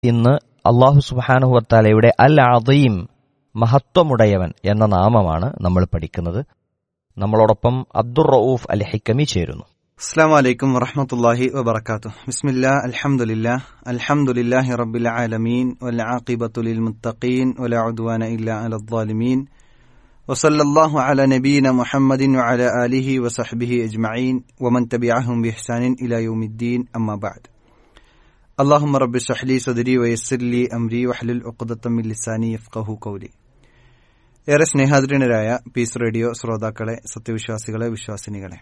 ഇന്ന് അല്ലാഹു സുബ്ഹാനഹു വതആലയുടെ അൽ അദീം, മഹത്വമുടയവൻ എന്ന നാമമാണ് നമ്മൾ പഠിക്കുന്നത്. നമ്മളോടൊപ്പം അബ്ദുർ റഊഫ് അൽ ഹിക്കമി ചേരുന്നു. അസ്സലാമു അലൈക്കും വറഹ്മത്തുള്ളാഹി വബറകാതുഹു. ബിസ്മില്ലാഹ് അൽഹംദുലില്ലാഹി റബ്ബിൽ ആലമീൻ വൽ ആഖിബത്തു ലിൽ മുത്തഖീൻ വലാ ഉദ്വാന ഇല്ലാ അലൽ ളാലിമീൻ വസല്ലല്ലാഹു അലാ നബിയിന മുഹമ്മദിൻ വഅലാ ആലിഹി വസഹ്ബിഹി അജ്മഈൻ വമൻ തബിഅഹും ബിഇഹ്സാനിൻ ഇലാ യൗമിദ്ദീൻ. അമ്മാ ബഅദ്. അല്ലാഹുമ്മ റബ്ബി ഇശ്റഹ് ലി സദ്രി വയസ്സിർ ലി അംരി വഹ്ലുൽ ഉഖ്ദത്തം മിൻ ലിസാനി യഫ്ഖഹു ഖൗലി. ഏറെ സ്നേഹാദരനായ പീസ് റേഡിയോ ശ്രോതാക്കളെ, സത്യവിശ്വാസികളെ, വിശ്വാസിനികളെ,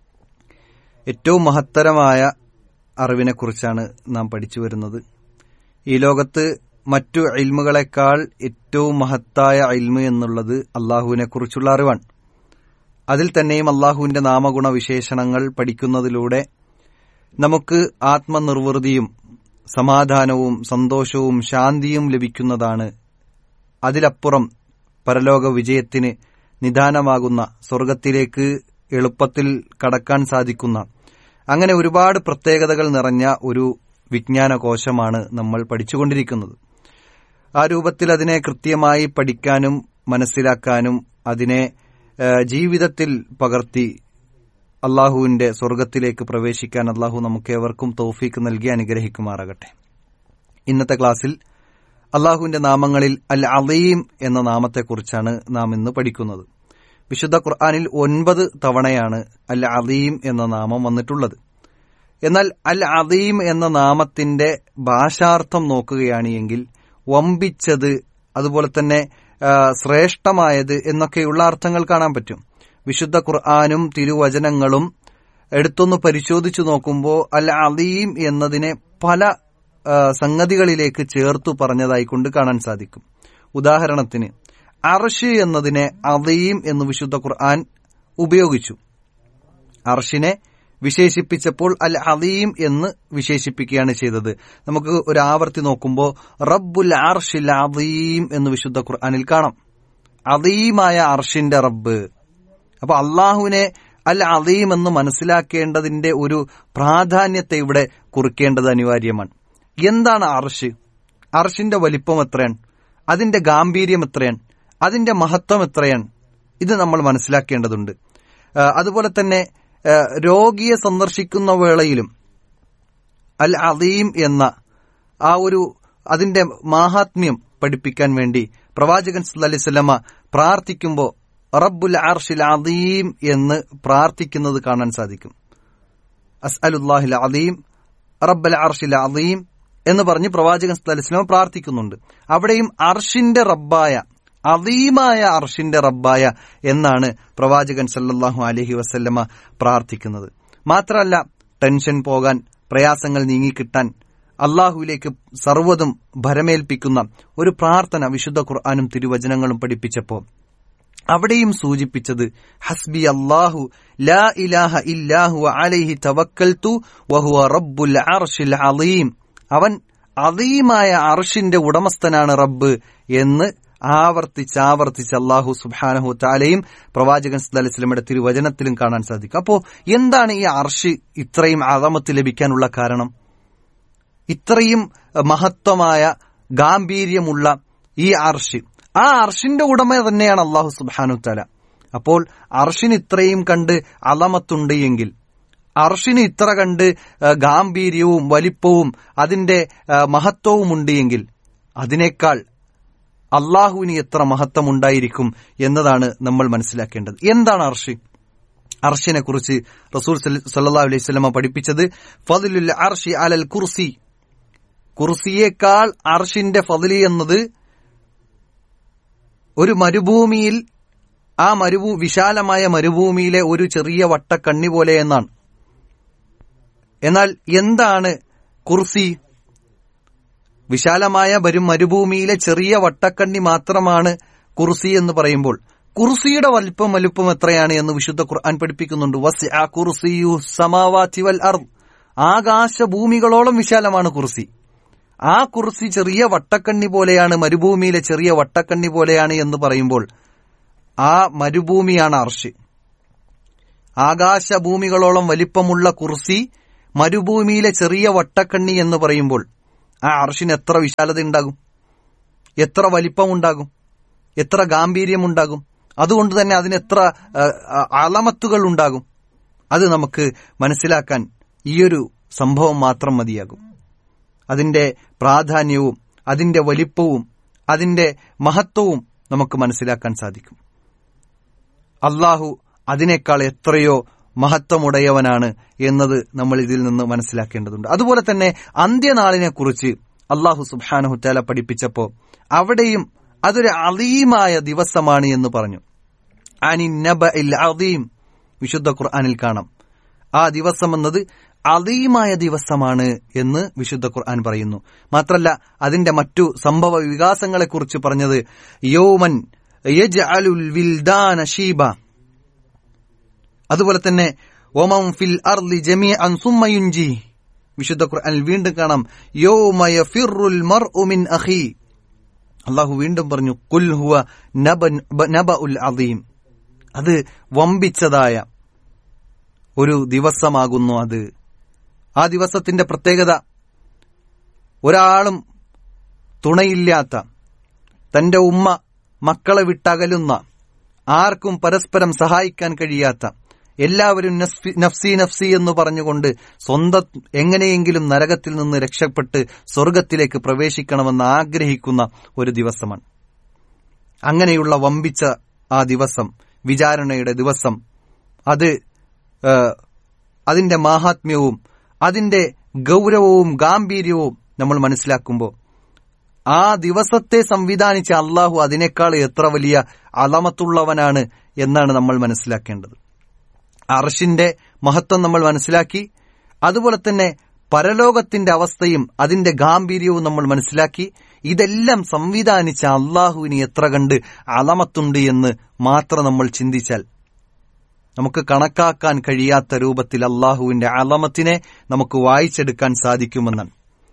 ഏറ്റവും മഹത്തരമായ അറിവിനെക്കുറിച്ചാണ് നാം പഠിച്ചു വരുന്നത്. ഈ ലോകത്ത് മറ്റു ഇൽമുകളെക്കാൾ ഏറ്റവും മഹത്തായ ഇൽമ് എന്നുള്ളത് അള്ളാഹുവിനെക്കുറിച്ചുള്ള അറിവാണ്. അതിൽ തന്നെയും അള്ളാഹുവിന്റെ നാമഗുണ വിശേഷണങ്ങൾ പഠിക്കുന്നതിലൂടെ നമുക്ക് ആത്മനിർവൃതിയും സമാധാനവും സന്തോഷവും ശാന്തിയും ലഭിക്കുന്നതാണ്. അതിലപ്പുറം പരലോക വിജയത്തിന് നിദാനമാകുന്ന, സ്വർഗത്തിലേക്ക് എളുപ്പത്തിൽ കടക്കാൻ സാധിക്കുന്ന, അങ്ങനെ ഒരുപാട് പ്രത്യേകതകൾ നിറഞ്ഞ ഒരു വിജ്ഞാനകോശമാണ് നമ്മൾ പഠിച്ചുകൊണ്ടിരിക്കുന്നത്. ആ രൂപത്തിൽ അതിനെ കൃത്യമായി പഠിക്കാനും മനസ്സിലാക്കാനും അതിനെ ജീവിതത്തിൽ പകർത്തി അള്ളാഹുവിന്റെ സ്വർഗത്തിലേക്ക് പ്രവേശിക്കാൻ അള്ളാഹു നമുക്കേവർക്കും തൗഫീക്ക് നൽകി അനുഗ്രഹിക്കുമാറാകട്ടെ. ഇന്നത്തെ ക്ലാസ്സിൽ അള്ളാഹുവിന്റെ നാമങ്ങളിൽ അൽ അലീം എന്ന നാമത്തെക്കുറിച്ചാണ് നാം ഇന്ന് പഠിക്കുന്നത്. വിശുദ്ധ ഖുർആനിൽ 9 തവണയാണ് അൽ അലീം എന്ന നാമം വന്നിട്ടുള്ളത്. എന്നാൽ അൽ അലീം എന്ന നാമത്തിന്റെ ഭാഷാർത്ഥം നോക്കുകയാണ് എങ്കിൽ വമ്പിച്ചത്, അതുപോലെ തന്നെ ശ്രേഷ്ഠമായത് എന്നൊക്കെയുള്ള അർത്ഥങ്ങൾ കാണാൻ പറ്റും. വിശുദ്ധ ഖുർആനും തിരുവചനങ്ങളും എടുത്തൊന്ന് പരിശോധിച്ചു നോക്കുമ്പോൾ അൽ അലീം എന്നതിനെ പല സംഗതികളിലേക്ക് ചേർത്തു പറഞ്ഞതായിക്കൊണ്ട് കാണാൻ സാധിക്കും. ഉദാഹരണത്തിന്, അർഷ് എന്നതിനെ അദീം എന്ന് വിശുദ്ധ ഖുർആൻ ഉപയോഗിച്ചു. അർഷിനെ വിശേഷിപ്പിച്ചപ്പോൾ അൽ അദീം എന്ന് വിശേഷിപ്പിക്കുകയാണ് ചെയ്തത്. നമുക്ക് ഒരു ആവർത്തി നോക്കുമ്പോൾ റബ്ബുൽ അർഷിൽ അദീം എന്ന് വിശുദ്ധ ഖുർആനിൽ കാണാം. അദീമായ അർഷിന്റെ റബ്ബ്. അപ്പൊ അള്ളാഹുവിനെ അൽ അദീം എന്ന് മനസ്സിലാക്കേണ്ടതിന്റെ ഒരു പ്രാധാന്യത്തെ ഇവിടെ കുറിക്കേണ്ടത് അനിവാര്യമാണ്. എന്താണ് അർഷ്? അർഷിന്റെ വലിപ്പം എത്രയാണ്? അതിന്റെ ഗാംഭീര്യം എത്രയാണ്? അതിന്റെ മഹത്വം എത്രയാണ്? ഇത് നമ്മൾ മനസ്സിലാക്കേണ്ടതുണ്ട്. അതുപോലെ തന്നെ രോഗിയെ സന്ദർശിക്കുന്ന വേളയിലും അൽ അദീം എന്ന ആ ഒരു അതിന്റെ മാഹാത്മ്യം പഠിപ്പിക്കാൻ വേണ്ടി പ്രവാചകൻ സല്ലല്ലാഹു അലൈഹി വസല്ലമ പ്രാർത്ഥിക്കുമ്പോൾ റബ്ബുൽ അർശിൽ അദീം എന്ന് പ്രാർത്ഥിക്കുന്നത് കാണാൻ സാധിക്കും. അസ്അലുല്ലാഹിൽ അദീം റബ്ബൽ അർശിൽ അദീം എന്ന് പറഞ്ഞ് പ്രവാചകൻ സല്ലല്ലാഹു അലൈഹി വസല്ലമ പ്രാർത്ഥിക്കുന്നുണ്ട്. അവിടെയും അർഷിന്റെ റബ്ബായ, അദീമായ അർഷിന്റെ റബ്ബായ എന്നാണ് പ്രവാചകൻ സല്ലല്ലാഹു അലൈഹി വസല്ലമ പ്രാർത്ഥിക്കുന്നത്. മാത്രമല്ല, ടെൻഷൻ പോകാൻ, പ്രയാസങ്ങൾ നീങ്ങിക്കിട്ടാൻ അള്ളാഹുവിലേക്ക് സർവ്വതും ഭരമേൽപ്പിക്കുന്ന ഒരു പ്രാർത്ഥന വിശുദ്ധ ഖുർആനും തിരുവചനങ്ങളും പഠിപ്പിച്ചപ്പോൾ അവിടെയും സൂചിപ്പിച്ചത് ഹസ്ബി അല്ലാഹു ലാ ഇലാഹ ഇല്ലാഹു അലൈഹി തവക്കൽതു വഹുവ റബ്ബുൽ അർശിൽ അദീം. അവൻ അദീമായ അർഷിന്റെ ഉടമസ്ഥനാണ് റബ്ബ് എന്ന് ആവർത്തിച്ച് അല്ലാഹു സുബ്ഹാനഹു തആലയും പ്രവാചകൻ സല്ലല്ലാഹു അലൈഹി വസല്ലമയുടെ തിരുവചനത്തിലും കാണാൻ സാധിക്കും. അപ്പോ എന്താണ് ഈ അർഷ് ഇത്രയും അദമത്ത് ലഭിക്കാനുള്ള കാരണം? ഇത്രയും മഹത്വമായ ഗാംഭീര്യമുള്ള ഈ അർഷ്, ആ അർഷിന്റെ ഉടമ തന്നെയാണ് അല്ലാഹു സുബ്ഹാനഹു തആല. അപ്പോൾ അർഷിന് ഇത്രയും കണ്ട് അദമത്തുണ്ട് എങ്കിൽ, അർഷിന് ഇത്ര കണ്ട് ഗാംഭീര്യവും വലിപ്പവും അതിന്റെ മഹത്വവും ഉണ്ട് എങ്കിൽ, അതിനേക്കാൾ അള്ളാഹുവിന് എത്ര മഹത്വമുണ്ടായിരിക്കും എന്നതാണ് നമ്മൾ മനസ്സിലാക്കേണ്ടത്. എന്താണ് അർഷ്? അർഷിനെ കുറിച്ച് റസൂൽ സല്ലല്ലാഹു അലൈഹി വസല്ലമ പഠിപ്പിച്ചത് ഫദ്ലുൽ അർശി അലൽ കുർസി. കുർസിയേക്കാൾ അർഷിന്റെ ഫദ്ലി എന്നത് ഒരു മരുഭൂമിയിൽ, ആ വിശാലമായ മരുഭൂമിയിലെ ഒരു ചെറിയ വട്ടക്കണ്ണി പോലെ എന്നാണ്. എന്നാൽ എന്താണ് കുർസി? വിശാലമായ മരുഭൂമിയിലെ ചെറിയ വട്ടക്കണ്ണി മാത്രമാണ് കുർസി എന്ന് പറയുമ്പോൾ കുർസിയുടെ വലുപ്പം എത്രയാണ് എന്ന് വിശുദ്ധ ഖുർആൻ പഠിപ്പിക്കുന്നുണ്ട്. വസിഅ കുർസിയു സമാവാതി വൽ അർദ്. ആകാശഭൂമികളോളം വിശാലമാണ് കുർസി. ആ കുർസി ചെറിയ വട്ടക്കണ്ണി പോലെയാണ്, മരുഭൂമിയിലെ ചെറിയ വട്ടക്കണ്ണി പോലെയാണ് എന്ന് പറയുമ്പോൾ ആ മരുഭൂമിയാണ് അർശ്. ആകാശഭൂമികളോളം വലിപ്പമുള്ള കുർസി മരുഭൂമിയിലെ ചെറിയ വട്ടക്കണ്ണി എന്ന് പറയുമ്പോൾ ആ അർഷിന് എത്ര വിശാലത ഉണ്ടാകും, എത്ര വലിപ്പമുണ്ടാകും, എത്ര ഗാംഭീര്യമുണ്ടാകും. അതുകൊണ്ട് തന്നെ അതിനെത്ര അളമത്തുകൾ ഉണ്ടാകും. അത് നമുക്ക് മനസ്സിലാക്കാൻ ഈയൊരു സംഭവം മാത്രം മതിയാകും. അതിന്റെ പ്രാധാന്യവും അതിന്റെ വലിപ്പവും അതിന്റെ മഹത്വവും നമുക്ക് മനസ്സിലാക്കാൻ സാധിക്കും. അള്ളാഹു അതിനേക്കാൾ എത്രയോ മഹത്വമുടയവനാണ് എന്നത് നമ്മൾ ഇതിൽ നിന്ന് മനസ്സിലാക്കേണ്ടതുണ്ട്. അതുപോലെ തന്നെ അന്ത്യനാളിനെ കുറിച്ച് അള്ളാഹു സുബ്ഹാനഹു തആല പഠിപ്പിച്ചപ്പോൾ അവിടെയും അതൊരു അളീമായ ദിവസമാണ് എന്ന് പറഞ്ഞു. അനിൻ നബഇൽ അളീം, വിശുദ്ധ ഖുർആനിൽ കാണാം ആ ദിവസം എന്നത് അളീമായ ദിവസമാണ് എന്ന് വിശുദ്ധ ഖുർആൻ പറയുന്നു. മാത്രല്ല അതിന്റെ മറ്റു സംഭവ വികാസങ്ങളെ കുറിച്ച് പറഞ്ഞത് യൗമൻ യജ്അലുൽ വിൽദാന ശീബ, അതുപോലെ തന്നെ വമൻ ഫിൽ അർളി ജമീഅൻ സുമ്മ യുൻജി, വിശുദ്ധ ഖുർആനിൽ വീണ്ടും കാണാം യൗമ യഫിറുൽ മർഉ മിൻ അഖി. അല്ലാഹു വീണ്ടും പറഞ്ഞു ഖുൽ ഹുവ നബഉൽ അളീം, അത് വമ്പിച്ചതായ ഒരു ദിവസമാകുന്നു. അത് ആ ദിവസത്തിന്റെ പ്രത്യേകത ഒരാളും തുണയില്ലാത്ത, തന്റെ ഉമ്മ മക്കളെ വിട്ടകലുന്ന, ആർക്കും പരസ്പരം സഹായിക്കാൻ കഴിയാത്ത, എല്ലാവരും നഫ്സി നഫ്സി എന്ന് പറഞ്ഞുകൊണ്ട് സ്വന്തം എങ്ങനെയെങ്കിലും നരകത്തിൽ നിന്ന് രക്ഷപ്പെട്ട് സ്വർഗത്തിലേക്ക് പ്രവേശിക്കണമെന്ന് ആഗ്രഹിക്കുന്ന ഒരു ദിവസമാണ്. അങ്ങനെയുള്ള വമ്പിച്ച ആ ദിവസം, വിചാരണയുടെ ദിവസം, അത് അതിന്റെ മാഹാത്മ്യവും അതിന്റെ ഗൗരവവും ഗാംഭീര്യവും നമ്മൾ മനസ്സിലാക്കുമ്പോൾ ആ ദിവസത്തെ സംവിധാനിച്ച അള്ളാഹു അതിനേക്കാൾ എത്ര വലിയ അളമത്തുള്ളവനാണ് എന്നാണ് നമ്മൾ മനസ്സിലാക്കേണ്ടത്. അർശിന്റെ മഹത്വം നമ്മൾ മനസ്സിലാക്കി, അതുപോലെ തന്നെ പരലോകത്തിന്റെ അവസ്ഥയും അതിന്റെ ഗാംഭീര്യവും നമ്മൾ മനസ്സിലാക്കി. ഇതെല്ലാം സംവിധാനിച്ച അള്ളാഹുവിന് എത്ര കണ്ട് അളമത്തുണ്ട് എന്ന് മാത്രം നമ്മൾ ചിന്തിച്ചാൽ നമുക്ക് കണക്കാക്കാൻ കഴിയാത്ത രൂപത്തിൽ അള്ളാഹുവിന്റെ അളമത്തിനെ നമുക്ക് വായിച്ചെടുക്കാൻ സാധിക്കുമെന്നാണ്.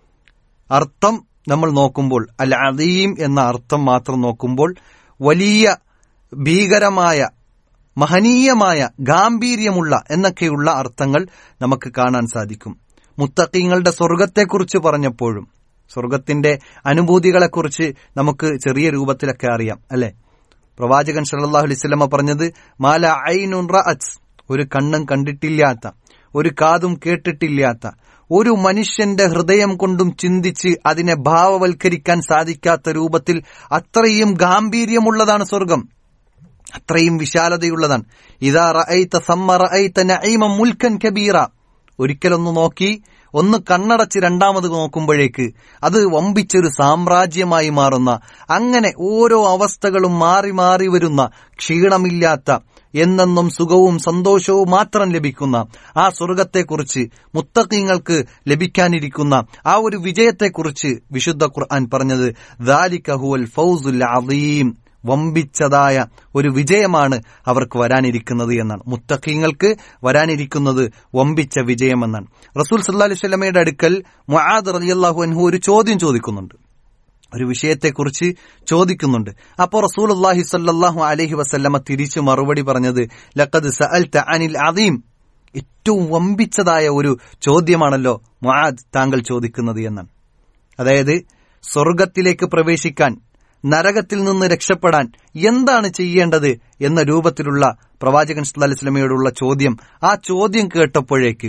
അർത്ഥം നമ്മൾ നോക്കുമ്പോൾ, അൽ അദീം എന്ന അർത്ഥം മാത്രം നോക്കുമ്പോൾ വലിയ ഭീകരമായ മഹനീയമായ ഗാംഭീര്യമുള്ള എന്നൊക്കെയുള്ള അർത്ഥങ്ങൾ നമുക്ക് കാണാൻ സാധിക്കും. മുത്തഖീങ്ങളുടെ സ്വർഗത്തെക്കുറിച്ച് പറഞ്ഞപ്പോഴും സ്വർഗത്തിന്റെ അനുഭൂതികളെക്കുറിച്ച് നമുക്ക് ചെറിയ രൂപത്തിലൊക്കെ അറിയാം, അല്ലെ? പ്രവാചകൻ സല്ലല്ലാഹു അലൈഹി വസല്ലമ പറഞ്ഞത് മാല ഐനുൻ റഅത്, ഒരു കണ്ണും കണ്ടിട്ടില്ലാത്ത, ഒരു കാതും കേട്ടിട്ടില്ലാത്ത, ഒരു മനുഷ്യന്റെ ഹൃദയം കൊണ്ടും ചിന്തിച്ച് അതിനെ ഭാവവൽക്കരിക്കാൻ സാധിക്കാത്ത രൂപത്തിൽ അത്രയും ഗാംഭീര്യമുള്ളതാണ് സ്വർഗം, അത്രയും വിശാലതയുള്ളതാണ്. ഇദാ റഅയ്ത സമ്മ റഅയ്ത നഈമൻ മുൽക്കൻ കബീറ, ഒരിക്കലൊന്ന് നോക്കി ഒന്ന് കണ്ണടച്ച് രണ്ടാമത് നോക്കുമ്പോഴേക്ക് അത് വമ്പിച്ചൊരു സാമ്രാജ്യമായി മാറുന്ന, അങ്ങനെ ഓരോ അവസ്ഥകളും മാറി മാറി വരുന്ന, ക്ഷീണമില്ലാത്ത, എന്നെന്നും സുഖവും സന്തോഷവും മാത്രം ലഭിക്കുന്ന ആ സ്വർഗത്തെക്കുറിച്ച്, മുത്തഖീങ്ങൾക്ക് ലഭിക്കാനിരിക്കുന്ന ആ ഒരു വിജയത്തെക്കുറിച്ച് വിശുദ്ധ ഖുർആൻ പറഞ്ഞത് ദാലിക ഹുവൽ ഫൗസുൽ അദീം, വമ്പിച്ചതായ ഒരു വിജയമാണ് അവർക്ക് വരാനിരിക്കുന്നത് എന്നാണ്. മുത്തഖീങ്ങൾക്ക് വരാനിരിക്കുന്നത് വമ്പിച്ച വിജയമെന്നാണ്. റസൂൽ സല്ലല്ലാഹു അലൈഹി വസല്ലമയുടെ അടുക്കൽ മുആദ് റളിയല്ലാഹു അൻഹു ഒരു ചോദ്യം ചോദിക്കുന്നുണ്ട്, ഒരു വിഷയത്തെക്കുറിച്ച് ചോദിക്കുന്നുണ്ട്. അപ്പോൾ റസൂലുള്ളാഹി സ്വല്ലല്ലാഹു അലൈഹി വസല്ലമ തിരിച്ചു മറുപടി പറഞ്ഞത് ലഖദ് സഅൽത അനിൽ അദീം, ഏറ്റവും വമ്പിച്ചതായ ഒരു ചോദ്യമാണല്ലോ മുആദ് താങ്കൾ ചോദിക്കുന്നത് എന്നാണ്. അതായത് സ്വർഗത്തിലേക്ക് പ്രവേശിക്കാൻ, നരകത്തിൽ നിന്ന് രക്ഷപ്പെടാൻ എന്താണ് ചെയ്യേണ്ടത് എന്ന രൂപത്തിലുള്ള പ്രവാചകൻ സല്ലല്ലാഹു അലൈഹി വസല്ലമയോടുള്ള ചോദ്യം. ആ ചോദ്യം കേട്ടപ്പോഴേക്ക്